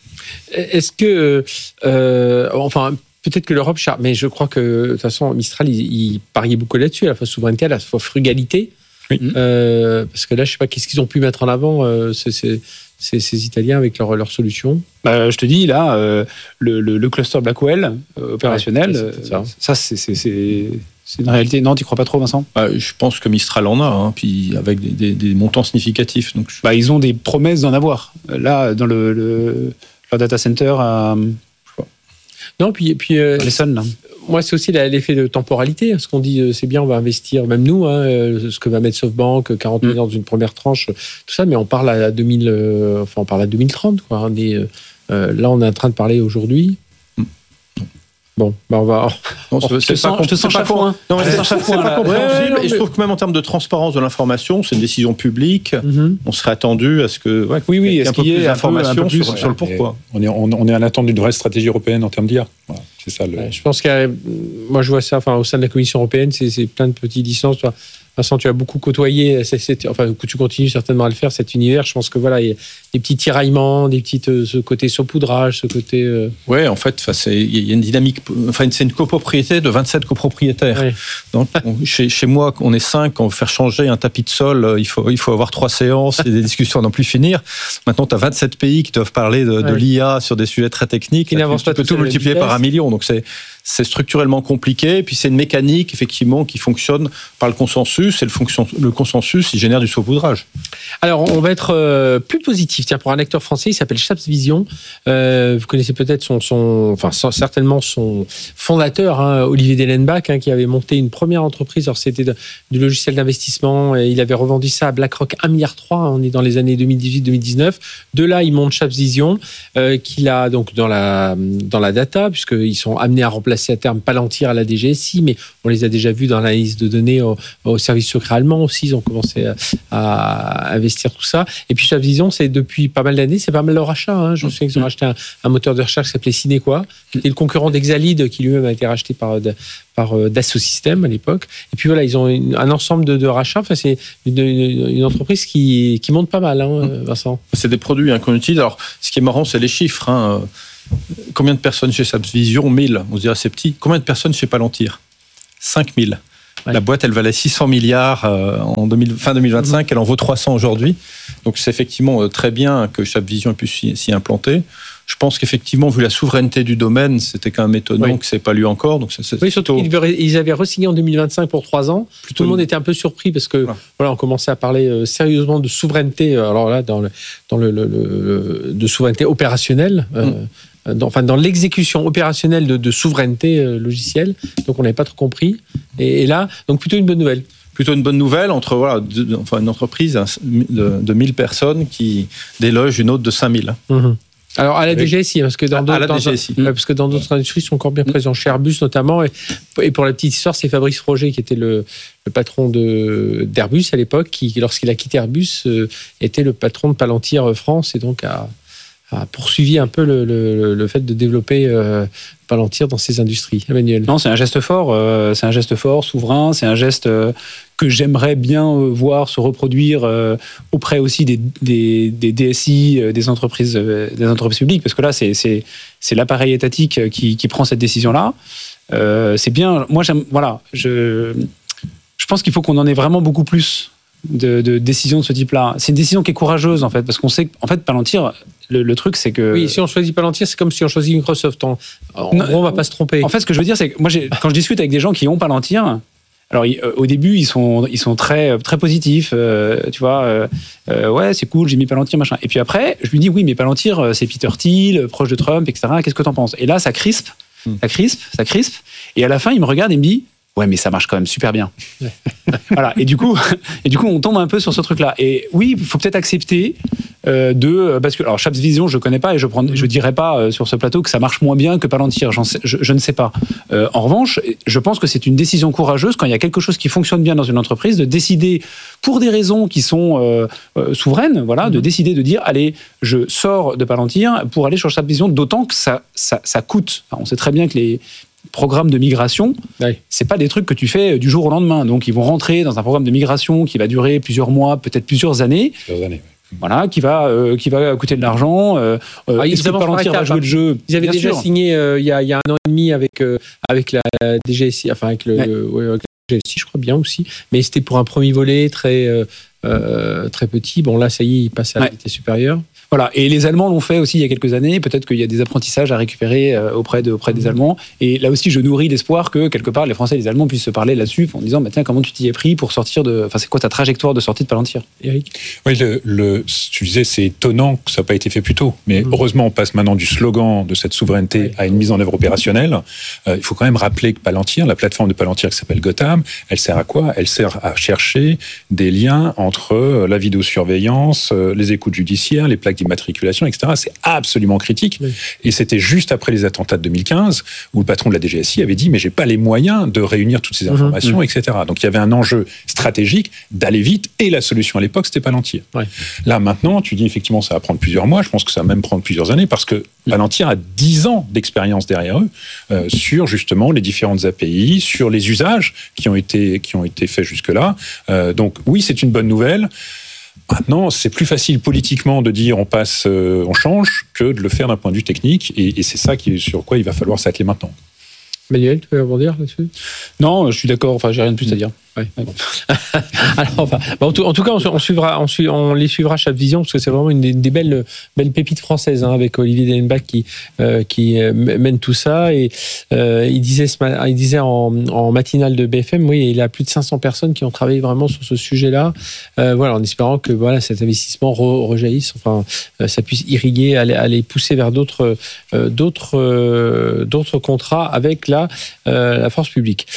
[SPEAKER 2] Est-ce que, euh, enfin. Peut-être que l'Europe, mais je crois que de toute façon, Mistral, il, il pariait beaucoup là-dessus, à la fois souveraineté, à la fois frugalité. Oui. Euh, parce que là, je ne sais pas qu'est-ce qu'ils ont pu mettre en avant, euh, ces, ces, ces, ces Italiens, avec leurs leur solutions.
[SPEAKER 8] Bah, je te dis, là, euh, le, le, le cluster Blackwell euh, opérationnel, ouais, c'est ça, ça c'est, c'est, c'est, c'est une réalité. Non, tu ne crois pas trop, Vincent ?
[SPEAKER 6] Bah, je pense que Mistral en a, hein, puis avec des, des, des montants significatifs. Donc je...
[SPEAKER 8] bah, ils ont des promesses d'en avoir. Là, dans le, le, leur data center à...
[SPEAKER 2] Non, puis, puis euh,
[SPEAKER 8] Lesson, là.
[SPEAKER 2] Moi, c'est aussi l'effet de temporalité. Ce qu'on dit, c'est bien, on va investir, même nous, hein, ce que va mettre SoftBank, quarante mmh. milliards dans une première tranche, tout ça, mais on parle à deux mille, euh, enfin, on parle à deux mille trente, quoi. On est, euh, là, on est en train de parler aujourd'hui. Bon, bah on va.
[SPEAKER 6] Non, c'est, je, te sens, je te sens chafouin. Non, mais c'est, c'est, c'est pas compréhensible. Ouais, ouais, et je trouve que même en termes de transparence de l'information, c'est une décision publique. Mm-hmm. On serait attendu à ce que. Ouais,
[SPEAKER 8] oui, oui, il y ait un peu plus
[SPEAKER 6] d'informations sur, ouais, sur le pourquoi.
[SPEAKER 7] On est, on, on est à l'attente d'une vraie stratégie européenne en termes d'I A. Voilà, c'est ça. Le...
[SPEAKER 2] Ouais, je pense que moi, je vois ça. Enfin, au sein de la Commission européenne, c'est, c'est plein de petites distances. Toi. Vincent, tu as beaucoup côtoyé, c'est, c'est, enfin, tu continues certainement à le faire, cet univers. Je pense que voilà, il y a des petits tiraillements, des petites, euh, ce côté saupoudrage, ce côté. Euh...
[SPEAKER 6] Ouais, en fait, il y a une dynamique. Enfin, c'est une copropriété de vingt-sept copropriétaires. Ouais. Donc, on, chez, chez moi, on est cinq. On veut faire changer un tapis de sol. Il faut, il faut avoir trois séances et des discussions à n'en plus finir. Maintenant, tu as vingt-sept pays qui doivent parler de, ouais. de l'I A sur des sujets très techniques. Qui n'avancent pas. Tu peux tout multiplier par un million. Donc, c'est. C'est structurellement compliqué, puis c'est une mécanique effectivement qui fonctionne par le consensus, et le, fonction, le consensus, il génère du saupoudrage.
[SPEAKER 2] Alors, on va être euh, plus positif. Tiens, pour un acteur français, il s'appelle Chaps Vision. Euh, vous connaissez peut-être son, son, enfin certainement son fondateur, hein, Olivier Dellenbach, hein, qui avait monté une première entreprise. Alors, c'était de, du logiciel d'investissement. Et il avait revendu ça à BlackRock un virgule trois milliard. On est dans les années deux mille dix-huit deux mille dix-neuf. De là, il monte Chaps Vision, euh, qu'il a donc dans la dans la data, puisqu'ils sont amenés à remplacer à terme Palantir à la D G S I, mais on les a déjà vus dans l'analyse de données au, au service secret allemand aussi. Ils ont commencé à, à investir tout ça. Et puis Chaps Vision, c'est depuis pas mal d'années, c'est pas mal leur achat. Hein. Je me souviens qu'ils ont racheté un, un moteur de recherche qui s'appelait Cinequa, qui était le concurrent d'Exalid, qui lui-même a été racheté par, par Dassault Systèmes à l'époque. Et puis voilà, ils ont une, un ensemble de, de rachats. Enfin, c'est une, une, une entreprise qui, qui monte pas mal, hein, Vincent.
[SPEAKER 6] C'est des produits hein, qu'on utilise. Alors, ce qui est marrant, c'est les chiffres. Hein. Combien de personnes chez Chaps Vision? mille. On se dirait c'est petit. Combien de personnes chez Palantir? cinq mille. Ouais. La boîte, elle valait six cents milliards euh, en deux mille, fin deux mille vingt-cinq. Mmh. Elle en vaut trois cents aujourd'hui. Donc, c'est effectivement euh, très bien que Chaps Vision ait pu s'y, s'y implanter. Je pense qu'effectivement, vu la souveraineté du domaine, c'était quand même étonnant oui. que ce n'ait pas lu encore. Donc, c'est, c'est
[SPEAKER 2] oui, surtout plutôt... qu'ils avaient re-signé en deux mille vingt-cinq pour trois ans. Plutôt Tout le monde était un peu surpris parce que voilà. Voilà, on commençait à parler euh, sérieusement de souveraineté. Alors là, dans le, dans le, le, le de souveraineté opérationnelle. Euh, mmh. Dans, enfin, dans l'exécution opérationnelle de, de souveraineté euh, logicielle. Donc, on n'avait pas trop compris. Et, et là, donc plutôt une bonne nouvelle.
[SPEAKER 6] Plutôt une bonne nouvelle entre voilà, de, de, enfin, une entreprise de, de mille personnes qui déloge une autre de cinq mille.
[SPEAKER 2] Mmh. Alors, à la D G S I, parce que dans d'autres,
[SPEAKER 6] à la D G S I.
[SPEAKER 2] Dans, parce que dans d'autres industries, ils sont encore bien présents. Chez Airbus, notamment. Et, et pour la petite histoire, c'est Fabrice Froger, qui était le, le patron de, d'Airbus à l'époque, qui, lorsqu'il a quitté Airbus, euh, était le patron de Palantir France et donc a. a poursuivi un peu le, le, le fait de développer euh, Palantir dans ces industries. Emmanuel.
[SPEAKER 8] Non, c'est un geste fort, euh, c'est un geste fort, souverain, c'est un geste euh, que j'aimerais bien euh, voir se reproduire euh, auprès aussi des, des, des D S I, euh, des entreprises, euh, des entreprises publiques, parce que là, c'est, c'est, c'est l'appareil étatique qui, qui prend cette décision-là. Euh, c'est bien, moi, j'aime, voilà, je, je pense qu'il faut qu'on en ait vraiment beaucoup plus de, de décisions de ce type-là. C'est une décision qui est courageuse, en fait, parce qu'on sait qu'en fait, Palantir, le, le truc, c'est que...
[SPEAKER 2] Oui, si on choisit Palantir, c'est comme si on choisit Microsoft. En, en non, gros, on ne va pas se tromper.
[SPEAKER 8] En fait, ce que je veux dire, c'est que moi, j'ai, quand je discute avec des gens qui ont Palantir, alors ils, euh, au début, ils sont, ils sont très, très positifs, euh, tu vois, euh, euh, ouais, c'est cool, j'ai mis Palantir, machin. Et puis après, je lui dis, oui, mais Palantir, c'est Peter Thiel, proche de Trump, et cetera. Qu'est-ce que t'en penses? Et là, ça crispe, ça crispe, ça crispe. Et à la fin, il me regarde et me dit, ouais, mais ça marche quand même super bien. Ouais. Voilà. Et du coup, et du coup, on tombe un peu sur ce truc-là. Et oui, il faut peut-être accepter euh, de, parce que alors Chaps Vision, je connais pas et je prends, je dirais pas euh, sur ce plateau que ça marche moins bien que Palantir. J'en sais, je, je ne sais pas. Euh, en revanche, je pense que c'est une décision courageuse quand il y a quelque chose qui fonctionne bien dans une entreprise de décider, pour des raisons qui sont euh, euh, souveraines, voilà, mm-hmm. de décider de dire, allez, je sors de Palantir pour aller sur Chaps Vision, d'autant que ça, ça, ça coûte. Enfin, on sait très bien que les programme de migration, oui. c'est pas des trucs que tu fais du jour au lendemain. Donc, ils vont rentrer dans un programme de migration qui va durer plusieurs mois, peut-être plusieurs années.
[SPEAKER 7] Plusieurs années, oui.
[SPEAKER 8] Voilà, qui va, euh, qui va coûter de l'argent. Euh,
[SPEAKER 2] ah,
[SPEAKER 8] est-ce que Palantir va jouer le jeu?
[SPEAKER 2] Ils avaient Bien déjà sûr. signé euh, il, y a, il y a un an et demi avec, euh, avec la D G S I, enfin avec le, ouais. le ouais, avec la D G S I, je crois bien aussi. Mais c'était pour un premier volet très, euh, euh, très petit. Bon, là, ça y est, il passe à la ouais. vitesse supérieure.
[SPEAKER 8] Voilà, et les Allemands l'ont fait aussi il y a quelques années. Peut-être qu'il y a des apprentissages à récupérer auprès, de, auprès des Allemands. Et là aussi, je nourris l'espoir que, quelque part, les Français et les Allemands puissent se parler là-dessus en disant, bah, tiens, comment tu t'y es pris pour sortir de... Enfin, c'est quoi ta trajectoire de sortie de Palantir, Eric?
[SPEAKER 7] Oui, le, le, tu disais, c'est étonnant que ça n'a pas été fait plus tôt. Mais mmh. heureusement, on passe maintenant du slogan de cette souveraineté ouais. à une mise en œuvre opérationnelle. Euh, il faut quand même rappeler que Palantir, la plateforme de Palantir qui s'appelle Gotham, elle sert à quoi? Elle sert à chercher des liens entre la vidéosurveillance, les écoutes judiciaires, les plaques d'immatriculation, et cetera. C'est absolument critique. Oui. Et c'était juste après les attentats de deux mille quinze où le patron de la D G S I avait dit mais j'ai pas les moyens de réunir toutes ces informations, mmh. et cetera. Donc il y avait un enjeu stratégique d'aller vite et la solution à l'époque c'était Palantir. Ouais. Là maintenant tu dis effectivement ça va prendre plusieurs mois, je pense que ça va même prendre plusieurs années parce que Palantir a dix ans d'expérience derrière eux euh, sur justement les différentes A P I, sur les usages qui ont été, qui ont été faits jusque-là. Euh, donc oui c'est une bonne nouvelle. Maintenant, c'est plus facile politiquement de dire on passe, euh, on change, que de le faire d'un point de vue technique, et, et c'est ça qui, sur quoi il va falloir s'atteler maintenant.
[SPEAKER 2] Manuel, tu veux rebondir là-dessus?
[SPEAKER 8] Non, je suis d'accord, enfin, j'ai rien de plus à dire.
[SPEAKER 2] Ouais. Alors, enfin, en, tout, en tout cas, on, on, suivra, on, suit, on les suivra chaque vision parce que c'est vraiment une des, des belles, belles pépites françaises hein, avec Olivier Dellenbach qui, euh, qui mène tout ça. Et euh, il disait, ce, il disait en, en matinale de B F M, oui, il y a plus de cinq cents personnes qui ont travaillé vraiment sur ce sujet-là. Euh, voilà, en espérant que voilà, cet investissement re, rejaillisse, enfin, euh, ça puisse irriguer, aller, aller pousser vers d'autres, euh, d'autres, euh, d'autres contrats avec la, euh, la force publique.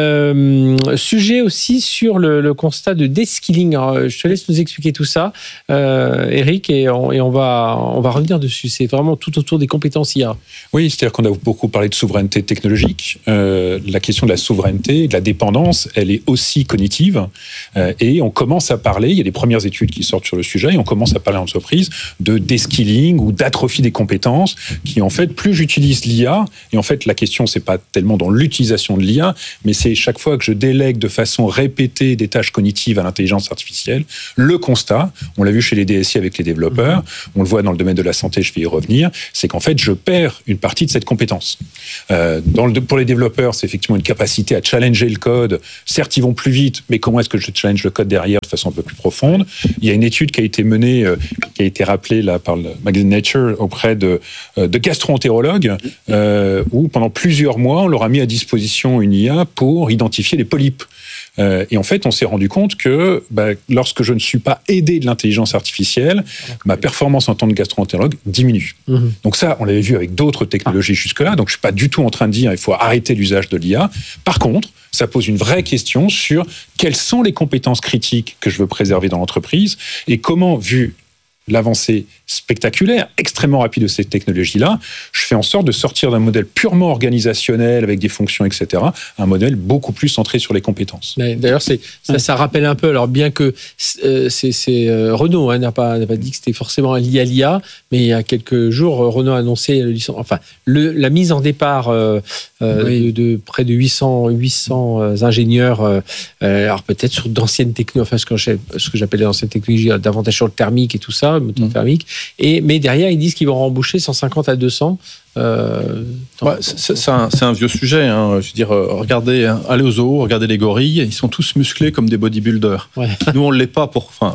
[SPEAKER 2] Euh, sujet aussi sur le, le constat de deskilling. Alors, je te laisse nous expliquer tout ça, euh, Eric, et, on, et on, va, on va revenir dessus. C'est vraiment tout autour des compétences I A.
[SPEAKER 7] Oui, c'est-à-dire qu'on a beaucoup parlé de souveraineté technologique. Euh, la question de la souveraineté, de la dépendance, elle est aussi cognitive. Euh, et on commence à parler, il y a des premières études qui sortent sur le sujet, et on commence à parler en entreprise de deskilling ou d'atrophie des compétences, qui en fait, plus j'utilise l'I A, et en fait, la question, c'est pas tellement dans l'utilisation de l'I A, mais c'est chaque fois que je délègue de façon répétée des tâches cognitives à l'intelligence artificielle, le constat, on l'a vu chez les D S I avec les développeurs, mmh. on le voit dans le domaine de la santé, je vais y revenir, c'est qu'en fait, je perds une partie de cette compétence. Euh, dans le, pour les développeurs, c'est effectivement une capacité à challenger le code. Certes, ils vont plus vite, mais comment est-ce que je challenge le code derrière de façon un peu plus profonde? Il y a une étude qui a été menée, euh, qui a été rappelée là, par le magazine Nature auprès de, euh, de gastro-entérologues, euh, où pendant plusieurs mois, on leur a mis à disposition une I A pour identifier les polypes. Euh, et en fait, on s'est rendu compte que bah, lorsque je ne suis pas aidé de l'intelligence artificielle, ma performance en tant que gastro-entérologue diminue. Mmh. Donc ça, on l'avait vu avec d'autres technologies ah. jusque-là. Donc je ne suis pas du tout en train de dire il faut arrêter l'usage de l'I A. Par contre, ça pose une vraie question sur quelles sont les compétences critiques que je veux préserver dans l'entreprise et comment, vu l'avancée spectaculaire, extrêmement rapide de cette technologie-là, je fais en sorte de sortir d'un modèle purement organisationnel avec des fonctions, et cetera, un modèle beaucoup plus centré sur les compétences.
[SPEAKER 2] Mais d'ailleurs, c'est, ça, ça rappelle un peu, alors bien que euh, c'est, c'est euh, Renault hein, n'a, pas, n'a pas dit que c'était forcément lié à l'I A, mais il y a quelques jours, Renault a annoncé le, enfin, le, la mise en départ euh, euh, oui. de, de près de huit cents, huit cents ingénieurs, euh, alors peut-être sur d'anciennes technologies, enfin ce que, ce que j'appelle d'anciennes technologies, davantage sur le thermique et tout ça, moteur mmh. thermique. Et, mais derrière, ils disent qu'ils vont rembaucher cent cinquante à deux cents. Euh,
[SPEAKER 6] ouais, c'est, c'est, un, c'est un vieux sujet. Hein. Je veux dire, regardez, allez au zoo, regardez les gorilles, ils sont tous musclés comme des bodybuilders. Ouais. Nous, on ne l'est pas pour. Enfin,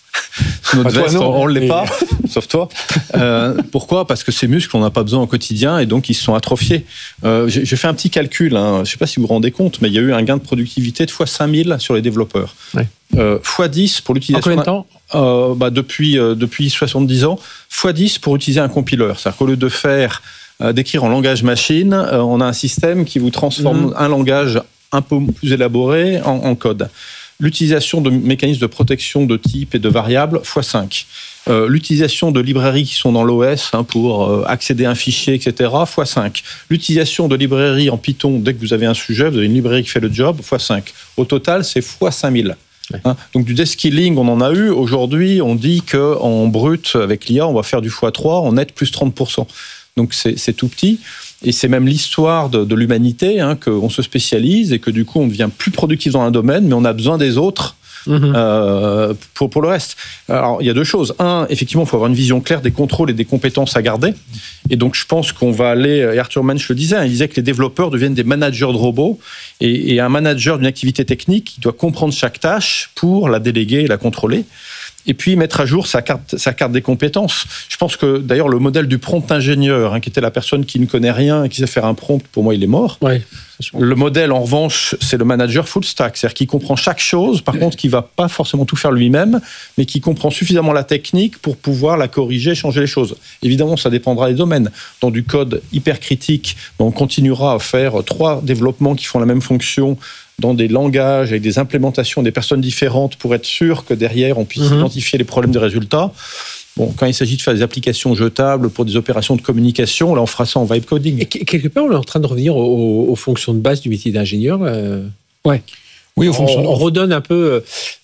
[SPEAKER 6] notre veste, toi, non, on ne l'est mais... pas, sauf toi. Euh, pourquoi ? Parce que ces muscles, on n'a pas besoin au quotidien et donc ils se sont atrophiés. Euh, j'ai, j'ai fait un petit calcul, hein. Je ne sais pas si vous vous rendez compte, mais il y a eu un gain de productivité de fois cinq mille sur les développeurs. Ouais. Euh, fois dix pour l'utilisation.
[SPEAKER 2] En combien de temps ?
[SPEAKER 6] euh, bah, depuis, euh, depuis soixante-dix ans, fois dix pour utiliser un compileur. C'est-à-dire qu'au lieu de faire, euh, d'écrire en langage machine, euh, on a un système qui vous transforme mmh. un langage un peu plus élaboré en, en code. L'utilisation de mécanismes de protection de type et de variables, fois cinq. Euh, l'utilisation de librairies qui sont dans l'O S hein, pour euh, accéder à un fichier, et cetera, fois cinq. L'utilisation de librairies en Python, dès que vous avez un sujet, vous avez une librairie qui fait le job, fois cinq. Au total, c'est fois cinq mille. Ouais. Hein, donc du deskilling, on en a eu. Aujourd'hui, on dit qu'en brut, avec l'I A, on va faire du fois trois, en net, plus trente pour cent. Donc c'est, c'est tout petit. Et c'est même l'histoire de, de l'humanité, hein, qu'on se spécialise et que du coup, on devient plus productif dans un domaine, mais on a besoin des autres mmh. euh, pour, pour le reste. Alors, il y a deux choses. Un, effectivement, il faut avoir une vision claire des contrôles et des compétences à garder. Et donc, je pense qu'on va aller... Et Arthur Mensch le disait, hein, il disait que les développeurs deviennent des managers de robots. Et, et un manager d'une activité technique, il doit comprendre chaque tâche pour la déléguer et la contrôler. Et puis mettre à jour sa carte, sa carte des compétences. Je pense que d'ailleurs le modèle du prompt ingénieur, hein, qui était la personne qui ne connaît rien et qui sait faire un prompt, pour moi il est mort. Ouais, le modèle en revanche, c'est le manager full stack, c'est-à-dire qui comprend chaque chose, par contre qui va pas forcément tout faire lui-même, mais qui comprend suffisamment la technique pour pouvoir la corriger, changer les choses. Évidemment, ça dépendra des domaines. Dans du code hyper critique, on continuera à faire trois développements qui font la même fonction dans des langages, avec des implémentations des personnes différentes pour être sûr que derrière, on puisse mmh. identifier les problèmes des résultats. Bon, quand il s'agit de faire des applications jetables pour des opérations de communication, là, on fera ça en vibe coding. Et
[SPEAKER 2] quelque part, on est en train de revenir aux, aux fonctions de base du métier d'ingénieur. Euh...
[SPEAKER 8] Ouais.
[SPEAKER 2] Oui, aux fonctions. On, on redonne un peu... Euh,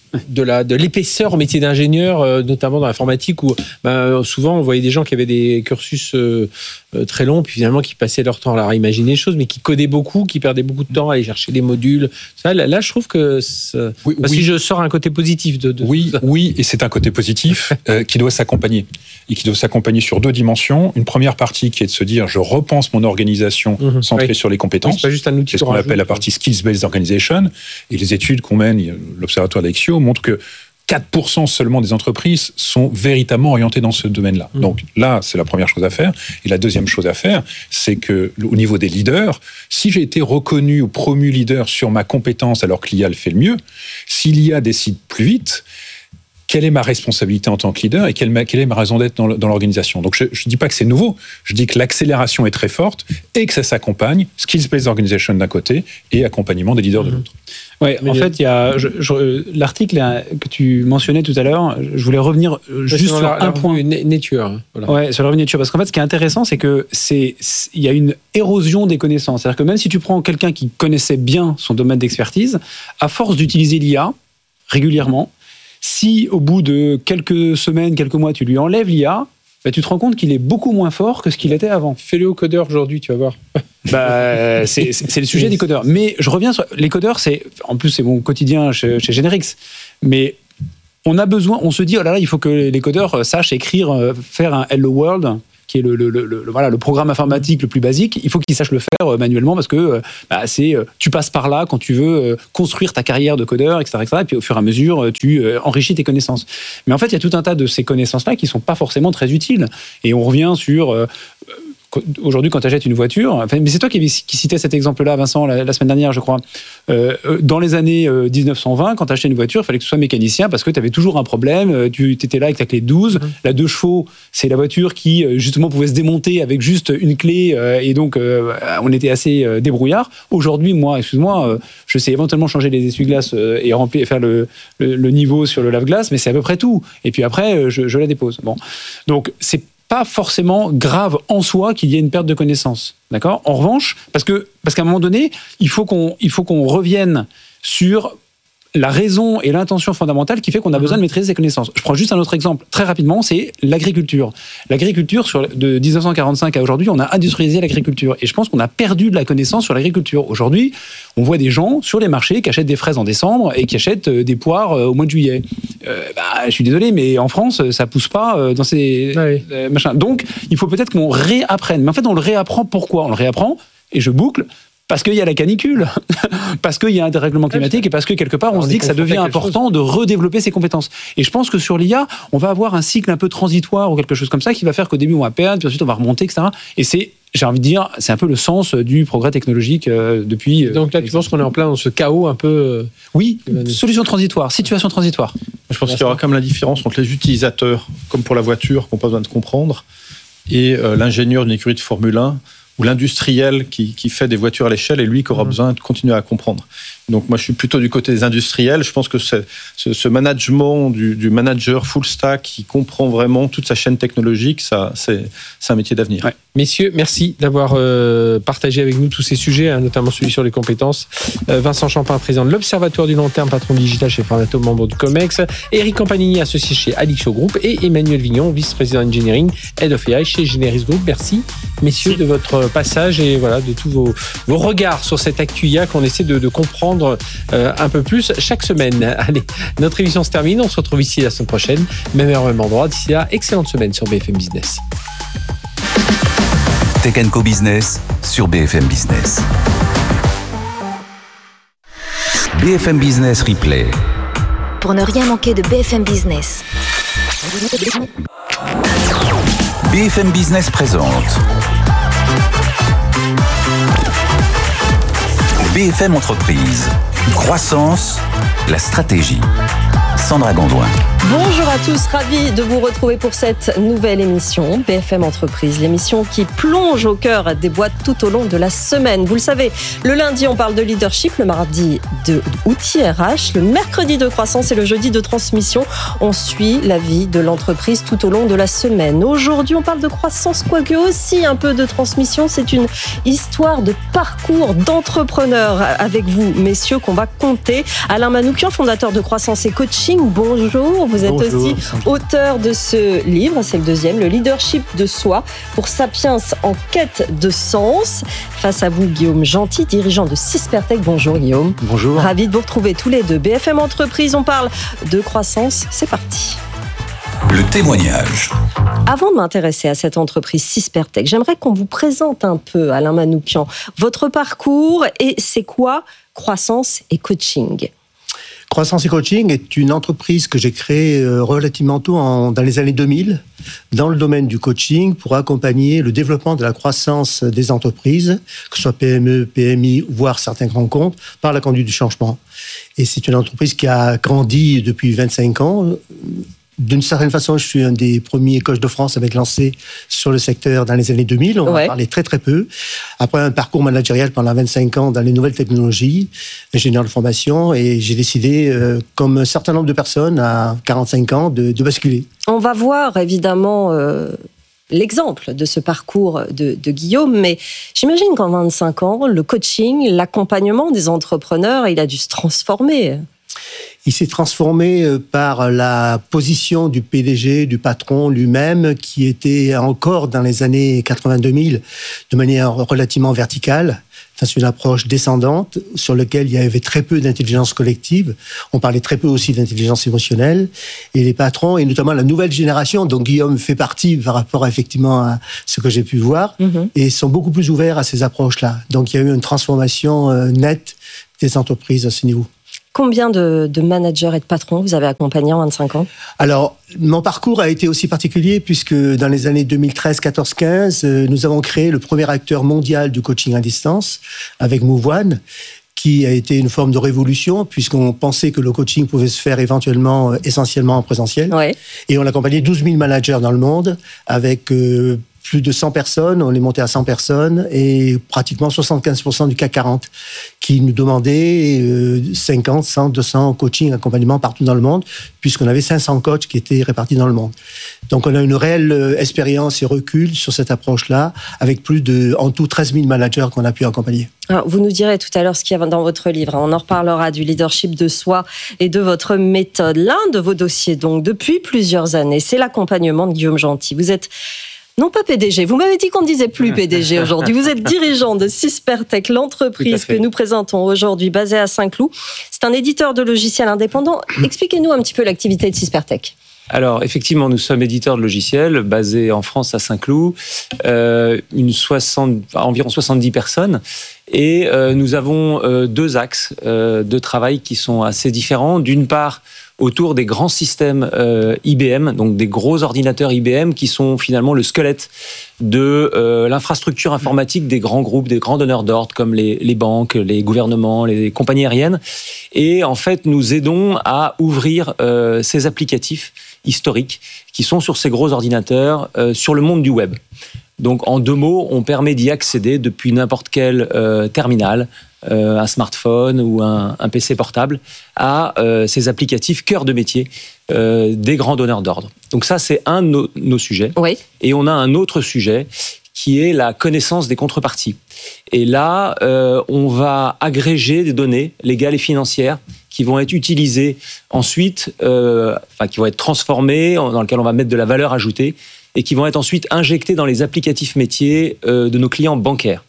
[SPEAKER 2] de la de l'épaisseur au métier d'ingénieur, euh, notamment dans l'informatique, où bah, souvent on voyait des gens qui avaient des cursus euh, euh, très longs, puis finalement qui passaient leur temps à leur imaginer les choses, mais qui codaient beaucoup, qui perdaient beaucoup de temps à aller chercher des modules. Ça, là, là, je trouve que oui, bah, oui. si je sors un côté positif de, de
[SPEAKER 7] oui, oui, et c'est un côté positif euh, qui doit s'accompagner et qui doit s'accompagner sur deux dimensions. Une première partie qui est de se dire je repense mon organisation mmh, centrée oui. sur les compétences. Oui,
[SPEAKER 2] c'est pas juste un outil.
[SPEAKER 7] C'est ce qu'on appelle la partie skills-based organization. Et les études qu'on mène, l'Observatoire d'Axio montre que quatre pour cent seulement des entreprises sont véritablement orientées dans ce domaine-là. Mmh. Donc là, c'est la première chose à faire. Et la deuxième chose à faire, c'est que au niveau des leaders, si j'ai été reconnu ou promu leader sur ma compétence alors que l'I A le fait le mieux, si l'I A décide plus vite, quelle est ma responsabilité en tant que leader et quelle, quelle est ma raison d'être dans, dans l'organisation. Donc je ne dis pas que c'est nouveau, je dis que l'accélération est très forte et que ça s'accompagne, skills-based organization d'un côté et accompagagnement des leaders mmh. de l'autre.
[SPEAKER 8] Ouais, en fait, il y a je, je, l'article que tu mentionnais tout à l'heure. Je voulais revenir juste sur
[SPEAKER 2] la,
[SPEAKER 8] un
[SPEAKER 2] la
[SPEAKER 8] point.
[SPEAKER 2] Nature.
[SPEAKER 8] Voilà. Ouais, sur la revue Nature, parce qu'en fait, ce qui est intéressant, c'est que c'est il y a une érosion des connaissances. C'est-à-dire que même si tu prends quelqu'un qui connaissait bien son domaine d'expertise, à force d'utiliser l'I A régulièrement, si au bout de quelques semaines, quelques mois, tu lui enlèves l'I A, bah, tu te rends compte qu'il est beaucoup moins fort que ce qu'il était avant.
[SPEAKER 2] Fais-le au codeur aujourd'hui, tu vas voir.
[SPEAKER 8] Bah, c'est, c'est, c'est le sujet des codeurs. Mais je reviens sur les codeurs, c'est, en plus, c'est mon quotidien chez, chez Generix. Mais on a besoin, on se dit, oh là là, il faut que les codeurs sachent écrire, faire un Hello World, qui est le, le, le, le, voilà, le programme informatique le plus basique. Il faut qu'ils sachent le faire manuellement parce que bah, c'est, tu passes par là quand tu veux construire ta carrière de codeur, et cetera, et cetera. Et puis au fur et à mesure, tu enrichis tes connaissances. Mais en fait, il y a tout un tas de ces connaissances-là qui ne sont pas forcément très utiles. Et on revient sur... Euh, aujourd'hui, quand tu achètes une voiture, enfin, mais c'est toi qui, qui citais cet exemple-là, Vincent, la, la semaine dernière, je crois. Euh, dans les années euh, dix-neuf cent vingt, quand tu achetais une voiture, il fallait que tu sois mécanicien parce que tu avais toujours un problème. Tu étais là avec ta clé douze. Mmh. La deux chevaux, c'est la voiture qui, justement, pouvait se démonter avec juste une clé. Euh, et donc, euh, on était assez euh, débrouillard. Aujourd'hui, moi, excuse-moi, euh, je sais éventuellement changer les essuie-glaces euh, et remplir, faire le, le, le niveau sur le lave-glace, mais c'est à peu près tout. Et puis après, euh, je, je la dépose. Bon. Donc, c'est pas forcément grave en soi qu'il y ait une perte de connaissances, d'accord ? En revanche, parce que parce qu'à un moment donné, il faut qu'on il faut qu'on revienne sur la raison et l'intention fondamentale qui fait qu'on a besoin de maîtriser ces connaissances. Je prends juste un autre exemple, très rapidement, c'est l'agriculture. L'agriculture, sur, de dix-neuf cent quarante-cinq à aujourd'hui, on a industrialisé l'agriculture. Et je pense qu'on a perdu de la connaissance sur l'agriculture. Aujourd'hui, on voit des gens sur les marchés qui achètent des fraises en décembre et qui achètent des poires au mois de juillet. Euh, bah, je suis désolé, mais en France, ça pousse pas dans ces oui. euh, machins. Donc, il faut peut-être qu'on réapprenne. Mais en fait, on le réapprend pourquoi ? On le réapprend, et je boucle, parce qu'il y a la canicule, parce qu'il y a un dérèglement climatique et parce que quelque part on, on se dit que ça devient important chose. de redévelopper ses compétences. Et je pense que sur l'I A, on va avoir un cycle un peu transitoire ou quelque chose comme ça qui va faire qu'au début on va perdre, puis ensuite on va remonter, et cetera. Et c'est, j'ai envie de dire, c'est un peu le sens du progrès technologique euh, depuis...
[SPEAKER 2] Euh, Donc là, tu penses qu'on est en plein dans ce chaos un peu... Euh,
[SPEAKER 8] oui, solution transitoire, situation transitoire.
[SPEAKER 6] Je pense qu'il y aura quand même la différence entre les utilisateurs, comme pour la voiture, qui n'ont pas besoin de comprendre, et euh, l'ingénieur d'une écurie de Formule un, ou l'industriel qui, qui fait des voitures à l'échelle et lui qui aura mmh. besoin de continuer à comprendre. Donc moi je suis plutôt du côté des industriels. Je pense que c'est, ce, ce management du, du manager full stack qui comprend vraiment toute sa chaîne technologique, ça, c'est, c'est un métier d'avenir.
[SPEAKER 2] Ouais. Messieurs, merci d'avoir euh, partagé avec nous tous ces sujets, hein, notamment celui sur les compétences. Euh, Vincent Champin, président de l'Observatoire du long terme, patron digital chez Fornato, membre du COMEX. Éric Campanini, associé chez Alixio Group. Et Emmanuel Vignon, vice-président engineering, head of A I chez Generis Group. Merci, messieurs, de votre passage et voilà, de tous vos, vos regards sur cette actu I A qu'on essaie de, de comprendre euh, un peu plus chaque semaine. Allez, notre émission se termine. On se retrouve ici la semaine prochaine. Même heure, même endroit. D'ici là, excellente semaine sur B F M Business.
[SPEAKER 3] Tech and Co Business sur B F M Business. B F M Business Replay.
[SPEAKER 4] Pour ne rien manquer de B F M Business.
[SPEAKER 3] B F M Business présente B F M Entreprise. Croissance, la stratégie. Sandra Gondouin.
[SPEAKER 9] Bonjour à tous, ravi de vous retrouver pour cette nouvelle émission B F M Entreprise, l'émission qui plonge au cœur des boîtes tout au long de la semaine. Vous le savez, le lundi on parle de leadership, le mardi de outils R H, le mercredi de croissance et le jeudi de transmission. On suit la vie de l'entreprise tout au long de la semaine. Aujourd'hui on parle de croissance, quoique aussi un peu de transmission. C'est une histoire de parcours d'entrepreneur avec vous, messieurs, qu'on va compter. Alain Manoukian, fondateur de Croissance et Coaching, bonjour. Vous êtes Bonjour, aussi auteur de ce livre, c'est le deuxième, le leadership de soi pour Sapiens en quête de sens. Face à vous, Guillaume Gentil, dirigeant de Sispertech. Bonjour Guillaume.
[SPEAKER 10] Bonjour.
[SPEAKER 9] Ravi de vous retrouver tous les deux. B F M Entreprise, on parle de croissance, c'est parti.
[SPEAKER 3] Le témoignage.
[SPEAKER 9] Avant de m'intéresser à cette entreprise Sispertech, j'aimerais qu'on vous présente un peu, Alain Manoukian, votre parcours et c'est quoi Croissance et Coaching ?
[SPEAKER 10] Croissance et Coaching est une entreprise que j'ai créée relativement tôt en, dans les années deux mille dans le domaine du coaching pour accompagner le développement de la croissance des entreprises, que ce soit P M E, P M I, voire certains grands comptes, par la conduite du changement. Et c'est une entreprise qui a grandi depuis vingt-cinq ans. D'une certaine façon, je suis un des premiers coachs de France à m'être lancé sur le secteur dans les années deux mille. On ouais. en parlait très très peu. Après un parcours managérial pendant vingt-cinq ans dans les nouvelles technologies, ingénieur de formation, et j'ai décidé, euh, comme un certain nombre de personnes à quarante-cinq ans, de, de basculer.
[SPEAKER 9] On va voir évidemment euh, l'exemple de ce parcours de, de Guillaume, mais j'imagine qu'en vingt-cinq ans, le coaching, l'accompagnement des entrepreneurs, il a dû se transformer.
[SPEAKER 10] Il s'est transformé par la position du P D G, du patron lui-même, qui était encore dans les années quatre-vingt-deux mille de manière relativement verticale. C'est une approche descendante sur laquelle il y avait très peu d'intelligence collective. On parlait très peu aussi d'intelligence émotionnelle. Et les patrons, et notamment la nouvelle génération, dont Guillaume fait partie par rapport effectivement à ce que j'ai pu voir, mm-hmm. et sont beaucoup plus ouverts à ces approches-là. Donc il y a eu une transformation nette des entreprises à ce niveau.
[SPEAKER 9] Combien de, de managers et de patrons vous avez accompagnés en vingt-cinq ans ?
[SPEAKER 10] Alors, mon parcours a été aussi particulier puisque dans les années deux mille treize, quatorze, quinze, nous avons créé le premier acteur mondial du coaching à distance avec Move One, qui a été une forme de révolution puisqu'on pensait que le coaching pouvait se faire éventuellement essentiellement en présentiel. Ouais. Et on a accompagné douze mille managers dans le monde avec euh, plus de cent personnes, on est monté à cent personnes et pratiquement soixante-quinze pour cent du C A C quarante qui nous demandaient euh, cinquante, cent, deux cents coaching, accompagnement partout dans le monde puisqu'on avait cinq cents coachs qui étaient répartis dans le monde. Donc on a une réelle euh, expérience et recul sur cette approche-là avec plus de, en tout, treize mille managers qu'on a pu accompagner.
[SPEAKER 9] Alors, vous nous direz tout à l'heure ce qu'il y a dans votre livre. On en reparlera du leadership de soi et de votre méthode. L'un de vos dossiers, donc, depuis plusieurs années, c'est l'accompagnement de Guillaume Gentil. Vous êtes non pas P D G, vous m'avez dit qu'on ne disait plus P D G aujourd'hui. Vous êtes dirigeant de Sispertech, l'entreprise que nous présentons aujourd'hui, basée à Saint-Cloud. C'est un éditeur de logiciels indépendant. Expliquez-nous un petit peu l'activité de Sispertech.
[SPEAKER 11] Alors, effectivement, nous sommes éditeurs de logiciels basés en France à Saint-Cloud, euh, une soixante, environ soixante-dix personnes. Et euh, nous avons euh, deux axes euh, de travail qui sont assez différents. D'une part, autour des grands systèmes euh, I B M, donc des gros ordinateurs I B M qui sont finalement le squelette de euh, l'infrastructure informatique des grands groupes, des grands donneurs d'ordre comme les, les banques, les gouvernements, les compagnies aériennes. Et en fait, nous aidons à ouvrir euh, ces applicatifs historiques qui sont sur ces gros ordinateurs euh, sur le monde du web. Donc, en deux mots, on permet d'y accéder depuis n'importe quel euh, terminal, euh, un smartphone ou un, un P C portable, à euh, ces applicatifs cœur de métier euh, des grands donneurs d'ordre. Donc ça, c'est un de nos, nos sujets. Oui. Et on a un autre sujet qui est la connaissance des contreparties. Et là, euh, on va agréger des données légales et financières qui vont être utilisées ensuite, euh, enfin, qui vont être transformées, dans lesquelles on va mettre de la valeur ajoutée, et qui vont être ensuite injectés dans les applicatifs métiers euh, de nos clients bancaires.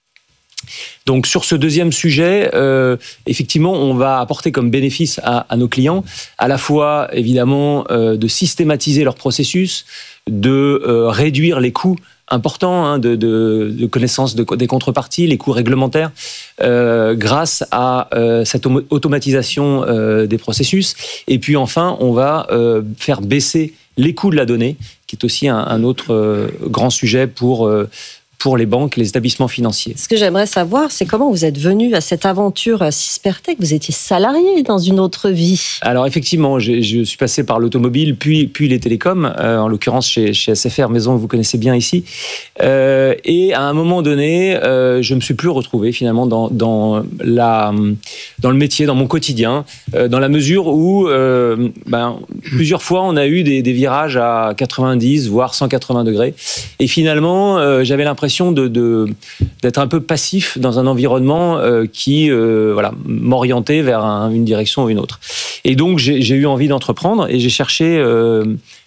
[SPEAKER 11] Donc sur ce deuxième sujet, euh, effectivement, on va apporter comme bénéfice à, à nos clients à la fois, évidemment, euh, de systématiser leur processus, de euh, réduire les coûts importants hein, de, de, de connaissance de, des contreparties, les coûts réglementaires, euh, grâce à euh, cette automatisation euh, des processus. Et puis enfin, on va euh, faire baisser les coûts de la donnée, qui est aussi un, un autre euh, grand sujet pour, euh, pour les banques, les établissements financiers.
[SPEAKER 9] Ce que j'aimerais savoir, c'est comment vous êtes venu à cette aventure Syspertech. Vous étiez salarié dans une autre vie.
[SPEAKER 11] Alors effectivement, je, je suis passé par l'automobile, puis, puis les télécoms, euh, en l'occurrence chez, chez S F R, maison que vous connaissez bien ici. Euh, et à un moment donné, euh, je ne me suis plus retrouvé finalement dans, dans, la, dans le métier, dans mon quotidien, euh, dans la mesure où euh, ben, plusieurs fois on a eu des, des virages à quatre-vingt-dix, voire cent quatre-vingts degrés. Et finalement, euh, j'avais l'impression De, de, d'être un peu passif dans un environnement euh, qui euh, voilà, m'orientait vers un, une direction ou une autre. Et donc, j'ai, j'ai eu envie d'entreprendre et j'ai cherché euh,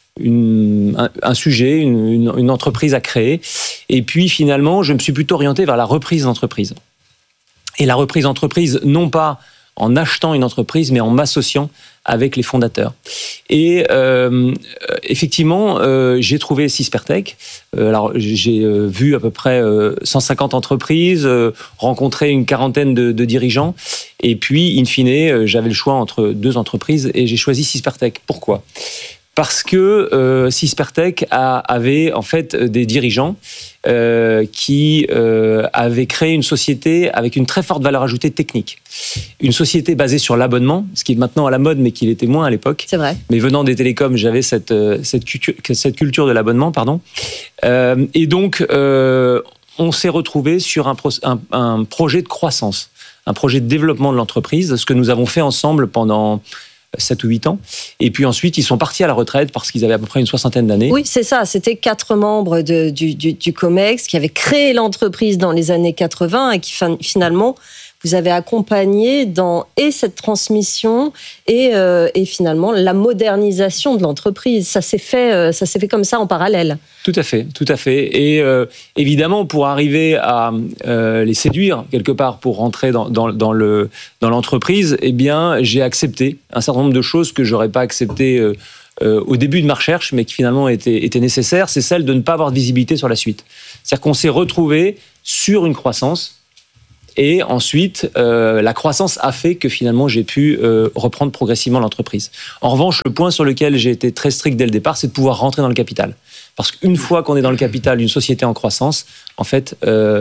[SPEAKER 11] une, un, un sujet, une, une, une entreprise à créer. Et puis, finalement, je me suis plutôt orienté vers la reprise d'entreprise. Et la reprise d'entreprise, non pas en achetant une entreprise, mais en m'associant avec les fondateurs. Et euh, effectivement, euh, j'ai trouvé Syspertech. Euh, alors, j'ai euh, vu à peu près euh, cent cinquante entreprises, euh, rencontré une quarantaine de, de dirigeants. Et puis, in fine, euh, j'avais le choix entre deux entreprises et j'ai choisi Syspertech. Pourquoi ? Parce que euh, Syspertech a, avait en fait des dirigeants euh, qui euh, avaient créé une société avec une très forte valeur ajoutée technique. Une société basée sur l'abonnement, ce qui est maintenant à la mode, mais qui l'était moins à l'époque.
[SPEAKER 9] C'est vrai.
[SPEAKER 11] Mais venant des télécoms, j'avais cette, cette, culture, cette culture de l'abonnement, pardon. Euh, et donc, euh, on s'est retrouvé sur un, pro, un, un projet de croissance, un projet de développement de l'entreprise, ce que nous avons fait ensemble pendant sept ou huit ans. Et puis ensuite, ils sont partis à la retraite parce qu'ils avaient à peu près une soixantaine d'années.
[SPEAKER 9] Oui, c'est ça. C'était quatre membres de, du, du, du COMEX qui avaient créé l'entreprise dans les années quatre-vingts et qui finalement, vous avez accompagné dans et cette transmission et, euh, et finalement la modernisation de l'entreprise. Ça s'est fait, ça s'est fait comme ça en parallèle.
[SPEAKER 11] Tout à fait, tout à fait. Et euh, évidemment, pour arriver à euh, les séduire quelque part, pour rentrer dans, dans, dans, le, dans l'entreprise, eh bien, j'ai accepté un certain nombre de choses que j'aurais pas acceptées euh, euh, au début de ma recherche, mais qui finalement étaient, étaient nécessaires. C'est celle de ne pas avoir de visibilité sur la suite. C'est-à-dire qu'on s'est retrouvé sur une croissance. Et ensuite, euh, la croissance a fait que finalement, j'ai pu euh, reprendre progressivement l'entreprise. En revanche, le point sur lequel j'ai été très strict dès le départ, c'est de pouvoir rentrer dans le capital. Parce qu'une fois qu'on est dans le capital d'une société en croissance, en fait, euh,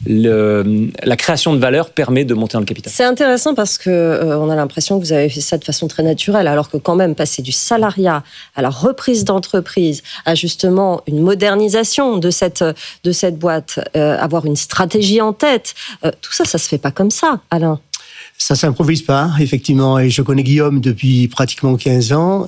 [SPEAKER 11] le, la création de valeur permet de monter dans le capital.
[SPEAKER 9] C'est intéressant parce que euh, on a l'impression que vous avez fait ça de façon très naturelle, alors que quand même passer du salariat à la reprise d'entreprise, à justement une modernisation de cette de cette boîte, euh, avoir une stratégie en tête, euh, tout ça, ça se fait pas comme ça, Alain.
[SPEAKER 10] Ça s'improvise pas, effectivement. Et je connais Guillaume depuis pratiquement quinze ans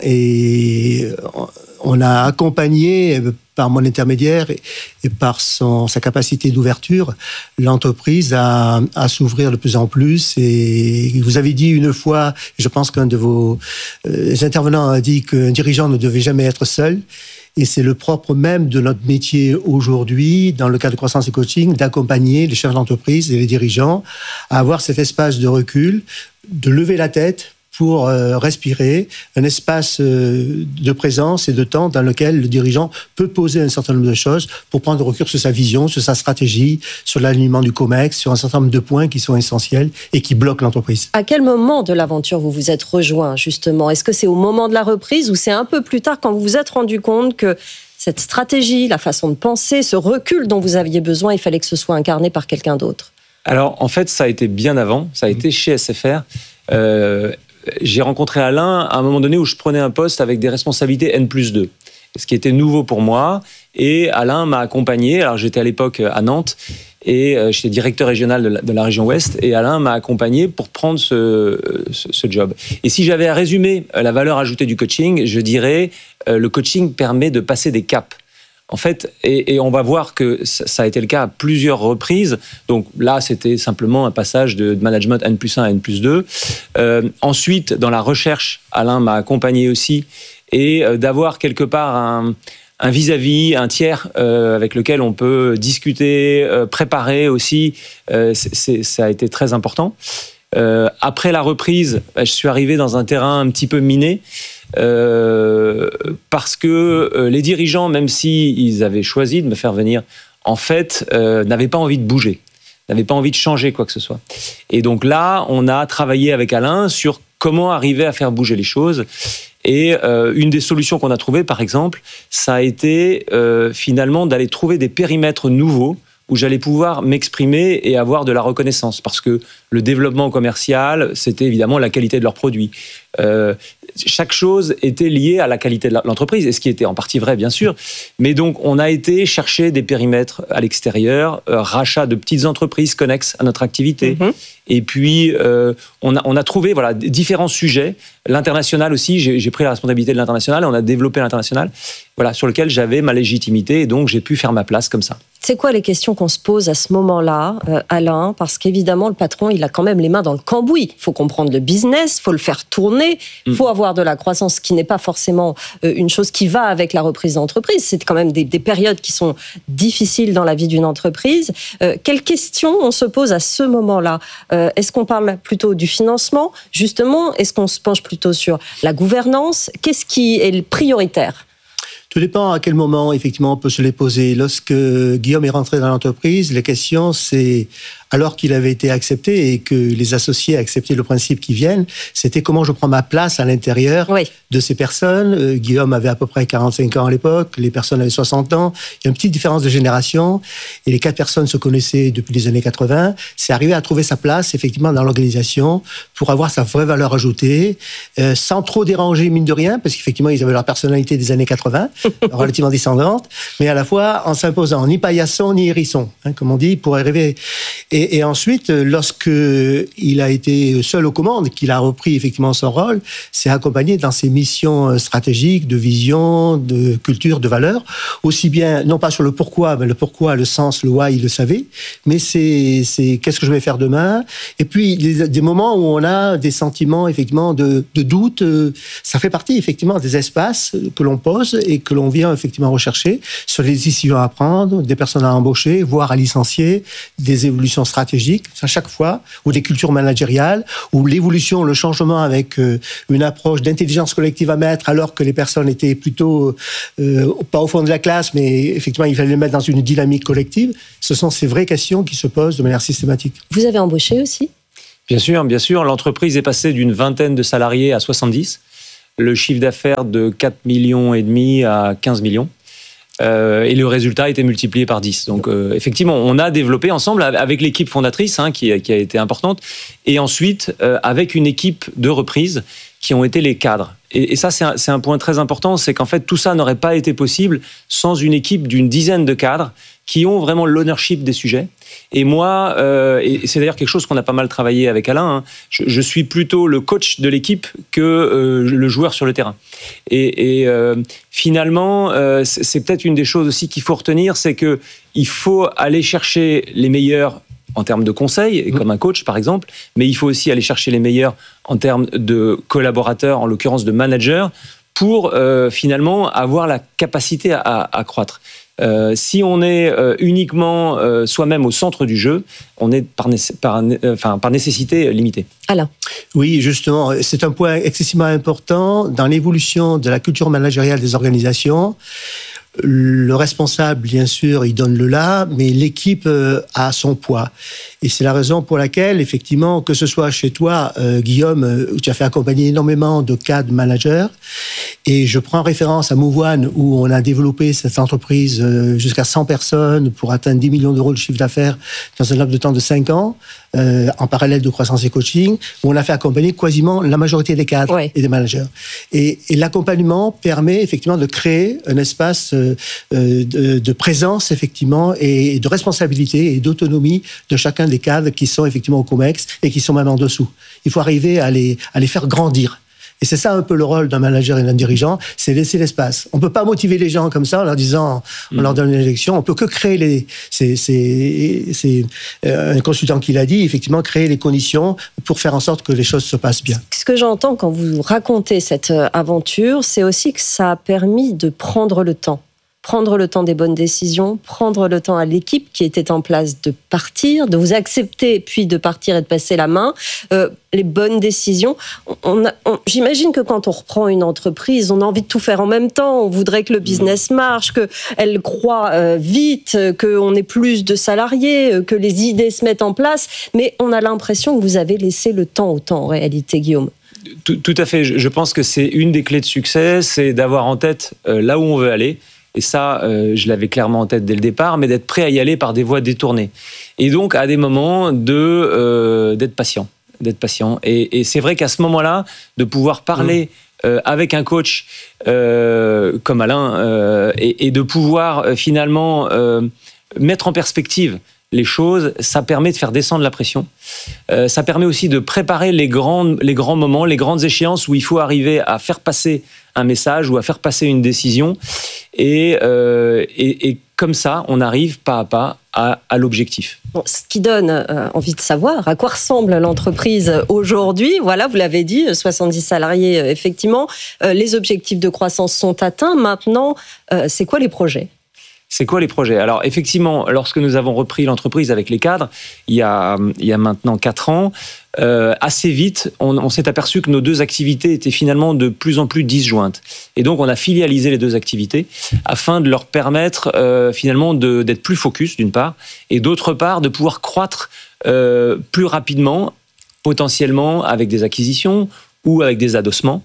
[SPEAKER 10] et on a accompagné par mon intermédiaire et par son, sa capacité d'ouverture l'entreprise à, à s'ouvrir de plus en plus. Et vous avez dit une fois, je pense qu'un de vos intervenants a dit qu'un dirigeant ne devait jamais être seul. Et c'est le propre même de notre métier aujourd'hui, dans le cadre de croissance et coaching, d'accompagner les chefs d'entreprise et les dirigeants à avoir cet espace de recul, de lever la tête pour euh, respirer, un espace euh, de présence et de temps dans lequel le dirigeant peut poser un certain nombre de choses pour prendre recul sur sa vision, sur sa stratégie, sur l'alignement du COMEX, sur un certain nombre de points qui sont essentiels et qui bloquent l'entreprise.
[SPEAKER 9] À quel moment de l'aventure vous vous êtes rejoint, justement ? Est-ce que c'est au moment de la reprise ou c'est un peu plus tard quand vous vous êtes rendu compte que cette stratégie, la façon de penser, ce recul dont vous aviez besoin, il fallait que ce soit incarné par quelqu'un d'autre ?
[SPEAKER 11] Alors, en fait, ça a été bien avant. Ça a été chez S F R. Euh, j'ai rencontré Alain à un moment donné où je prenais un poste avec des responsabilités N plus deux, ce qui était nouveau pour moi. Et Alain m'a accompagné. Alors, j'étais à l'époque à Nantes et j'étais directeur régional de la, de la région Ouest. Et Alain m'a accompagné pour prendre ce, ce, ce job. Et si j'avais à résumer la valeur ajoutée du coaching, je dirais euh, le coaching permet de passer des caps. En fait, et, et on va voir que ça a été le cas à plusieurs reprises. Donc là, c'était simplement un passage de management N plus un à N plus deux. Euh, ensuite, dans la recherche, Alain m'a accompagné aussi. Et euh, d'avoir quelque part un, un vis-à-vis, un tiers euh, avec lequel on peut discuter, euh, préparer aussi, euh, c'est, c'est, ça a été très important. Euh, après la reprise, je suis arrivé dans un terrain un petit peu miné. Euh, parce que euh, les dirigeants, même s'ils avaient choisi de me faire venir, en fait, euh, n'avaient pas envie de bouger, n'avaient pas envie de changer quoi que ce soit. Et donc là, on a travaillé avec Alain sur comment arriver à faire bouger les choses. Et euh, une des solutions qu'on a trouvées, par exemple, ça a été euh, finalement d'aller trouver des périmètres nouveaux où j'allais pouvoir m'exprimer et avoir de la reconnaissance. Parce que le développement commercial, c'était évidemment la qualité de leurs produits. Euh, chaque chose était liée à la qualité de l'entreprise, et ce qui était en partie vrai, bien sûr. Mais donc, on a été chercher des périmètres à l'extérieur, euh, rachat de petites entreprises connexes à notre activité. Mmh. Et puis, euh, on, a, on a trouvé voilà, différents sujets. L'international aussi, j'ai, j'ai pris la responsabilité de l'international, et on a développé l'international, voilà, sur lequel j'avais ma légitimité, et donc j'ai pu faire ma place comme ça.
[SPEAKER 9] C'est quoi les questions qu'on se pose à ce moment-là, euh, Alain? Parce qu'évidemment, le patron, il a quand même les mains dans le cambouis. Il faut comprendre le business, il faut le faire tourner, il faut mmh. avoir de la croissance, qui n'est pas forcément euh, une chose qui va avec la reprise d'entreprise. C'est quand même des, des périodes qui sont difficiles dans la vie d'une entreprise. Euh, quelles questions on se pose à ce moment-là? euh, Est-ce qu'on parle plutôt du financement, justement? Est-ce qu'on se penche plutôt sur la gouvernance? Qu'est-ce qui est le prioritaire?
[SPEAKER 10] Tout dépend à quel moment, effectivement, on peut se les poser. Lorsque Guillaume est rentré dans l'entreprise, les questions, c'est, alors qu'il avait été accepté et que les associés acceptaient le principe qu'ils viennent, c'était comment je prends ma place à l'intérieur oui. de ces personnes. Euh, Guillaume avait à peu près quarante-cinq ans à l'époque, les personnes avaient soixante ans. Il y a une petite différence de génération et les quatre personnes se connaissaient depuis les années quatre-vingts. C'est arrivé à trouver sa place, effectivement, dans l'organisation pour avoir sa vraie valeur ajoutée, euh, sans trop déranger, mine de rien, parce qu'effectivement, ils avaient leur personnalité des années quatre-vingts, relativement descendante, mais à la fois en s'imposant ni paillasson ni hérisson, hein, comme on dit, pour arriver. Et, et ensuite, lorsque il a été seul aux commandes, qu'il a repris effectivement son rôle, c'est accompagné dans ses missions stratégiques, de vision, de culture, de valeur, aussi bien, non pas sur le pourquoi, mais le pourquoi, le sens, le why, il le savait, mais c'est, c'est qu'est-ce que je vais faire demain. Et puis, des, des moments où on a des sentiments, effectivement, de, de doute, ça fait partie, effectivement, des espaces que l'on pose et que l'on vient, effectivement, rechercher sur les décisions à prendre, des personnes à embaucher, voire à licencier, des évolutions stratégiques, à chaque fois, ou des cultures managériales, ou l'évolution, le changement avec euh, une approche d'intelligence collective à mettre, alors que les personnes étaient plutôt, euh, pas au fond de la classe, mais effectivement, il fallait les mettre dans une dynamique collective. Ce sont ces vraies questions qui se posent de manière systématique.
[SPEAKER 9] Vous avez embauché aussi ?
[SPEAKER 11] Bien sûr, bien sûr. L'entreprise est passée d'une vingtaine de salariés à soixante-dix. Le chiffre d'affaires de quatre virgule cinq millions à quinze millions. Euh, et le résultat a été multiplié par dix. Donc, euh, effectivement, on a développé ensemble avec l'équipe fondatrice, hein, qui, qui a été importante, et ensuite euh, avec une équipe de reprise qui ont été les cadres. Et, et ça, c'est un, c'est un point très important, c'est qu'en fait, tout ça n'aurait pas été possible sans une équipe d'une dizaine de cadres qui ont vraiment l'ownership des sujets. Et moi, euh, et c'est d'ailleurs quelque chose qu'on a pas mal travaillé avec Alain, hein, je, je suis plutôt le coach de l'équipe que euh, le joueur sur le terrain. Et, et euh, finalement, euh, c'est, c'est peut-être une des choses aussi qu'il faut retenir, c'est qu'il faut aller chercher les meilleurs en termes de conseils, comme un coach par exemple, mais il faut aussi aller chercher les meilleurs en termes de collaborateurs, en l'occurrence de managers, pour euh, finalement avoir la capacité à, à croître. Euh, si on est euh, uniquement euh, soi-même au centre du jeu, on est par, né- par, euh, enfin, par nécessité limité.
[SPEAKER 9] Alain.
[SPEAKER 10] Oui, justement, c'est un point excessivement important dans l'évolution de la culture managériale des organisations. Le responsable, bien sûr, il donne le là, mais l'équipe a son poids. Et c'est la raison pour laquelle, effectivement, que ce soit chez toi, euh, Guillaume, où tu as fait accompagner énormément de cadres managers, et je prends référence à Mouvoine, où on a développé cette entreprise euh, jusqu'à cent personnes pour atteindre dix millions d'euros de chiffre d'affaires dans un laps de temps de cinq ans, euh, en parallèle de croissance et coaching, où on a fait accompagner quasiment la majorité des cadres ouais. et des managers. Et, et l'accompagnement permet effectivement de créer un espace euh, de, de présence, effectivement, et de responsabilité et d'autonomie de chacun des cadres qui sont effectivement au COMEX et qui sont même en dessous. Il faut arriver à les, à les faire grandir. Et c'est ça un peu le rôle d'un manager et d'un dirigeant, c'est laisser l'espace. On ne peut pas motiver les gens comme ça en leur disant, on mmh. leur donne une élection. On peut que créer les... C'est, c'est, c'est un consultant qui l'a dit, effectivement, créer les conditions pour faire en sorte que les choses se passent bien.
[SPEAKER 9] Ce que j'entends quand vous racontez cette aventure, c'est aussi que ça a permis de prendre le temps. Prendre le temps des bonnes décisions, prendre le temps à l'équipe qui était en place de partir, de vous accepter, puis de partir et de passer la main. Euh, les bonnes décisions. On a, on, j'imagine que quand on reprend une entreprise, on a envie de tout faire en même temps. On voudrait que le business marche, qu'elle croît euh, vite, qu'on ait plus de salariés, que les idées se mettent en place. Mais on a l'impression que vous avez laissé le temps au temps, en réalité, Guillaume.
[SPEAKER 11] Tout, tout à fait. Je pense que c'est une des clés de succès, c'est d'avoir en tête euh, là où on veut aller, et ça, euh, je l'avais clairement en tête dès le départ, mais d'être prêt à y aller par des voies détournées. Et donc, à des moments, de, euh, d'être patient. D'être patient. Et, et c'est vrai qu'à ce moment-là, de pouvoir parler mmh. euh, avec un coach euh, comme Alain, euh, et, et de pouvoir euh, finalement euh, mettre en perspective les choses, ça permet de faire descendre la pression. Euh, ça permet aussi de préparer les grands, les grands moments, les grandes échéances où il faut arriver à faire passer un message ou à faire passer une décision. Et, euh, et, et comme ça, on arrive pas à pas à, à l'objectif.
[SPEAKER 9] Bon, ce qui donne euh, envie de savoir à quoi ressemble l'entreprise aujourd'hui. Voilà, vous l'avez dit, soixante-dix salariés, euh, effectivement. Euh, les objectifs de croissance sont atteints. Maintenant, euh, c'est quoi les projets ?
[SPEAKER 11] C'est quoi les projets ? Alors effectivement, lorsque nous avons repris l'entreprise avec les cadres, il y a, il y a maintenant quatre ans, euh, assez vite, on, on s'est aperçu que nos deux activités étaient finalement de plus en plus disjointes. Et donc on a filialisé les deux activités afin de leur permettre euh, finalement de, d'être plus focus d'une part, et d'autre part de pouvoir croître euh, plus rapidement, potentiellement avec des acquisitions ou avec des adossements.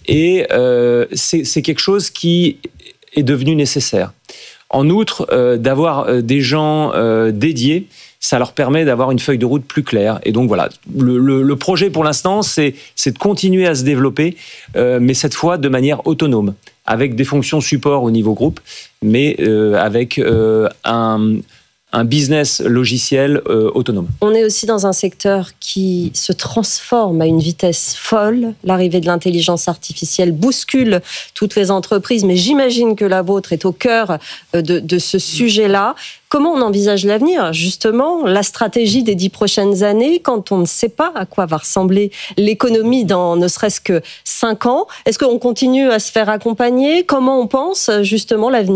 [SPEAKER 11] Et euh, c'est, c'est quelque chose qui est devenu nécessaire. En outre, euh, d'avoir euh, des gens euh, dédiés, ça leur permet d'avoir une feuille de route plus claire. Et donc voilà, le, le, le projet pour l'instant, c'est, c'est de continuer à se développer, euh, mais cette fois de manière autonome, avec des fonctions support au niveau groupe, mais euh, avec euh, un... un business logiciel euh, autonome.
[SPEAKER 9] On est aussi dans un secteur qui se transforme à une vitesse folle. L'arrivée de l'intelligence artificielle bouscule toutes les entreprises, mais j'imagine que la vôtre est au cœur de, de ce sujet-là. Comment on envisage l'avenir ? Justement, la stratégie des dix prochaines années, quand on ne sait pas à quoi va ressembler l'économie dans ne serait-ce que cinq ans, est-ce qu'on continue à se faire accompagner ? Comment on pense justement l'avenir ?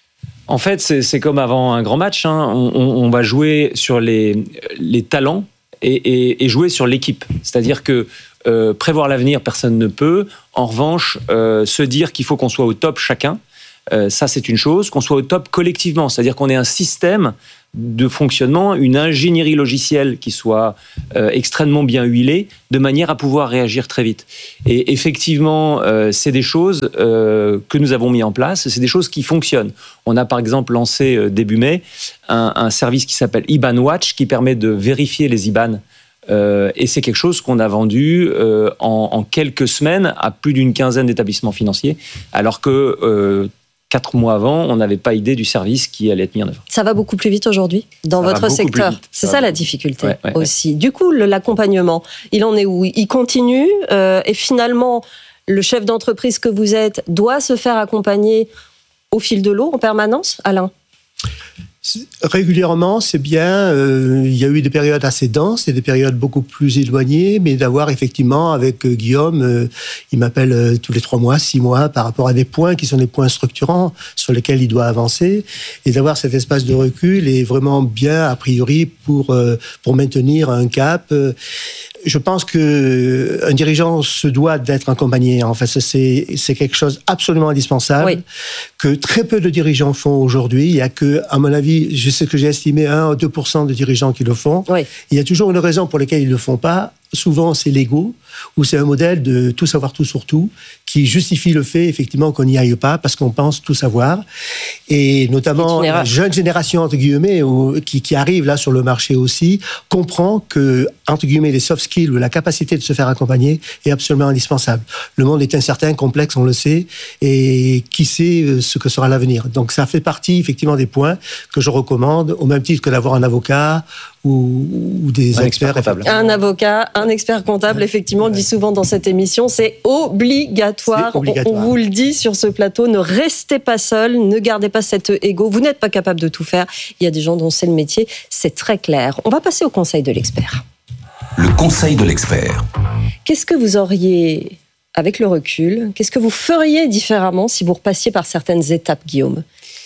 [SPEAKER 11] En fait, c'est, c'est comme avant un grand match. Hein. On, on, on va jouer sur les, les talents et, et, et jouer sur l'équipe. C'est-à-dire que euh, prévoir l'avenir, personne ne peut. En revanche, euh, se dire qu'il faut qu'on soit au top chacun, euh, ça c'est une chose. Qu'on soit au top collectivement, c'est-à-dire qu'on ait un système de fonctionnement, une ingénierie logicielle qui soit euh, extrêmement bien huilée, de manière à pouvoir réagir très vite. Et effectivement, euh, c'est des choses euh, que nous avons mis en place, c'est des choses qui fonctionnent. On a par exemple lancé euh, début mai un, un service qui s'appelle I B A N Watch, qui permet de vérifier les I B A N. Euh, et c'est quelque chose qu'on a vendu euh, en, en quelques semaines à plus d'une quinzaine d'établissements financiers, alors que euh, Quatre mois avant, on n'avait pas idée du service qui allait être mis en œuvre.
[SPEAKER 9] Ça va beaucoup plus vite aujourd'hui dans ça votre secteur. C'est ça, ça la difficulté ouais, ouais, aussi. Ouais. Du coup, l'accompagnement, il en est où ? Il continue euh, et finalement, le chef d'entreprise que vous êtes doit se faire accompagner au fil de l'eau en permanence, Alain ?
[SPEAKER 10] Régulièrement, c'est bien. Euh, il y a eu des périodes assez denses et des périodes beaucoup plus éloignées, mais d'avoir effectivement, avec euh, Guillaume, euh, il m'appelle euh, tous les trois mois, six mois, par rapport à des points qui sont des points structurants sur lesquels il doit avancer, et d'avoir cet espace de recul est vraiment bien, a priori, pour, euh, pour maintenir un cap. Euh, je pense qu'un dirigeant se doit d'être accompagné. En fait, c'est, c'est quelque chose absolument indispensable, oui. que très peu de dirigeants font aujourd'hui. Il y a que, à mon avis, je sais que j'ai estimé un à deux pour cent de dirigeants qui le font. Oui. Il y a toujours une raison pour laquelle ils ne le font pas. Souvent, c'est l'ego, ou c'est un modèle de tout savoir tout sur tout, qui justifie le fait, effectivement, qu'on n'y aille pas, parce qu'on pense tout savoir. Et notamment, la jeune génération, entre guillemets, qui, qui arrive là sur le marché aussi, comprend que, entre guillemets, les soft skills, ou la capacité de se faire accompagner, est absolument indispensable. Le monde est incertain, complexe, on le sait, et qui sait ce que sera l'avenir. Donc, ça fait partie, effectivement, des points que je recommande, au même titre que d'avoir un avocat, ou, ou des
[SPEAKER 11] un
[SPEAKER 10] experts.
[SPEAKER 11] Expert
[SPEAKER 9] un avocat, un expert comptable, effectivement, on le dit souvent dans cette émission, c'est obligatoire. C'est obligatoire. On, on vous le dit sur ce plateau, ne restez pas seul, ne gardez pas cet ego, vous n'êtes pas capable de tout faire. Il y a des gens dont c'est le métier, c'est très clair. On va passer au conseil de l'expert.
[SPEAKER 3] Le conseil de l'expert.
[SPEAKER 9] Qu'est-ce que vous auriez, avec le recul, qu'est-ce que vous feriez différemment si vous repassiez par certaines étapes, Guillaume ?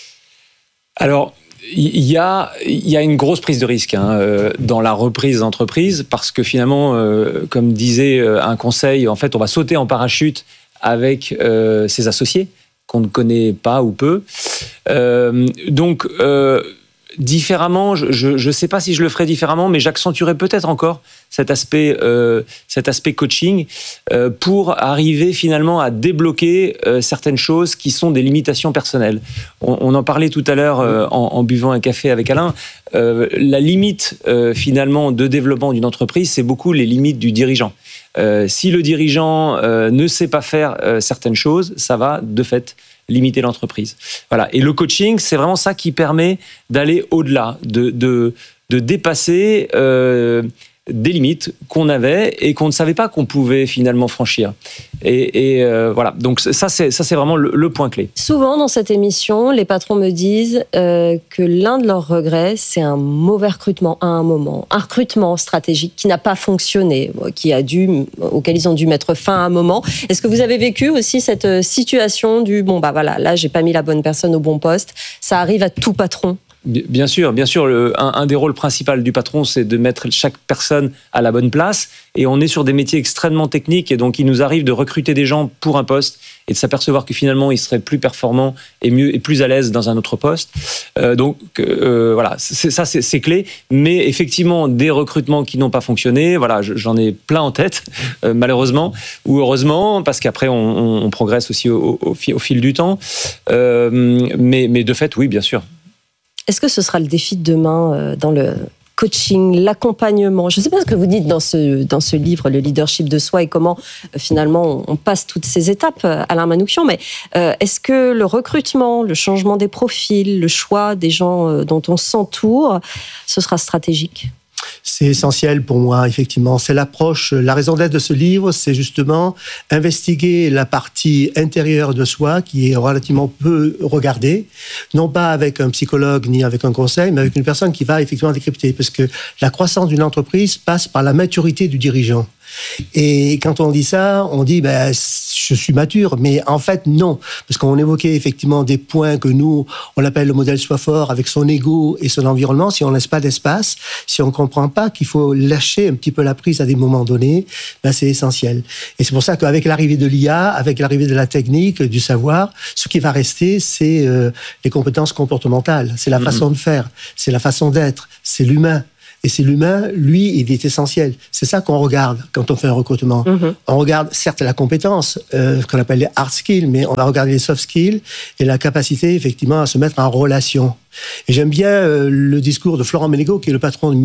[SPEAKER 11] Alors, il y a, il y a une grosse prise de risque hein, euh, dans la reprise d'entreprise parce que finalement, euh, comme disait euh, un conseil, en fait, on va sauter en parachute avec euh, ses associés qu'on ne connaît pas ou peu. Euh, donc, euh, différemment, je ne sais pas si je le ferais différemment, mais j'accentuerais peut-être encore cet aspect, euh, cet aspect coaching euh, pour arriver finalement à débloquer euh, certaines choses qui sont des limitations personnelles. On, on en parlait tout à l'heure euh, en, en buvant un café avec Alain. Euh, la limite euh, finalement de développement d'une entreprise, c'est beaucoup les limites du dirigeant. Euh, si le dirigeant euh, ne sait pas faire euh, certaines choses, ça va de fait limiter l'entreprise. Voilà. Et le coaching, c'est vraiment ça qui permet d'aller au-delà, de, de, de dépasser euh, des limites qu'on avait et qu'on ne savait pas qu'on pouvait finalement franchir. Et, et euh, voilà. Donc ça, c'est ça, c'est vraiment le, le point clé.
[SPEAKER 9] Souvent dans cette émission, les patrons me disent euh, que l'un de leurs regrets, c'est un mauvais recrutement à un moment, un recrutement stratégique qui n'a pas fonctionné, qui a dû, auquel ils ont dû mettre fin à un moment. Est-ce que vous avez vécu aussi cette situation du bon bah voilà, là j'ai pas mis la bonne personne au bon poste. Ça arrive à tout patron.
[SPEAKER 11] Bien sûr, bien sûr. Le, un, un des rôles principaux du patron, c'est de mettre chaque personne à la bonne place. Et on est sur des métiers extrêmement techniques. Et donc, il nous arrive de recruter des gens pour un poste et de s'apercevoir que finalement, ils seraient plus performants et mieux et plus à l'aise dans un autre poste. Euh, donc, euh, voilà, c'est, ça, c'est, c'est clé. Mais effectivement, des recrutements qui n'ont pas fonctionné, voilà, j'en ai plein en tête, euh, malheureusement ou heureusement, parce qu'après, on, on, on progresse aussi au, au, au fil du temps. Euh, mais, mais de fait, oui, bien sûr.
[SPEAKER 9] Est-ce que ce sera le défi de demain euh, dans le coaching, l'accompagnement? Je ne sais pas ce que vous dites dans ce, dans ce livre, Le leadership de soi, et comment euh, finalement on passe toutes ces étapes, euh, Alain Manouchian, mais euh, est-ce que le recrutement, le changement des profils, le choix des gens euh, dont on s'entoure, ce sera stratégique?
[SPEAKER 10] C'est essentiel pour moi, effectivement. C'est l'approche, la raison d'être de ce livre, c'est justement investiguer la partie intérieure de soi qui est relativement peu regardée, non pas avec un psychologue ni avec un conseil, mais avec une personne qui va effectivement décrypter. Parce que la croissance d'une entreprise passe par la maturité du dirigeant. Et quand on dit ça, on dit ben, je suis mature, mais en fait non, parce qu'on évoquait effectivement des points que nous on appelle le modèle soi fort avec son ego et son environnement. Si on laisse pas d'espace, si on comprend pas qu'il faut lâcher un petit peu la prise à des moments donnés, ben c'est essentiel. Et c'est pour ça qu'avec l'arrivée de l'I A, avec l'arrivée de la technique, du savoir, ce qui va rester, c'est euh, les compétences comportementales, c'est la mmh. façon de faire, c'est la façon d'être, c'est l'humain. Et c'est l'humain, lui, il est essentiel. C'est ça qu'on regarde quand on fait un recrutement. Mmh. On regarde certes la compétence, euh, ce qu'on appelle les hard skills, mais on va regarder les soft skills et la capacité, effectivement, à se mettre en relation. Et j'aime bien euh, le discours de Florent Ménégo, qui est le patron de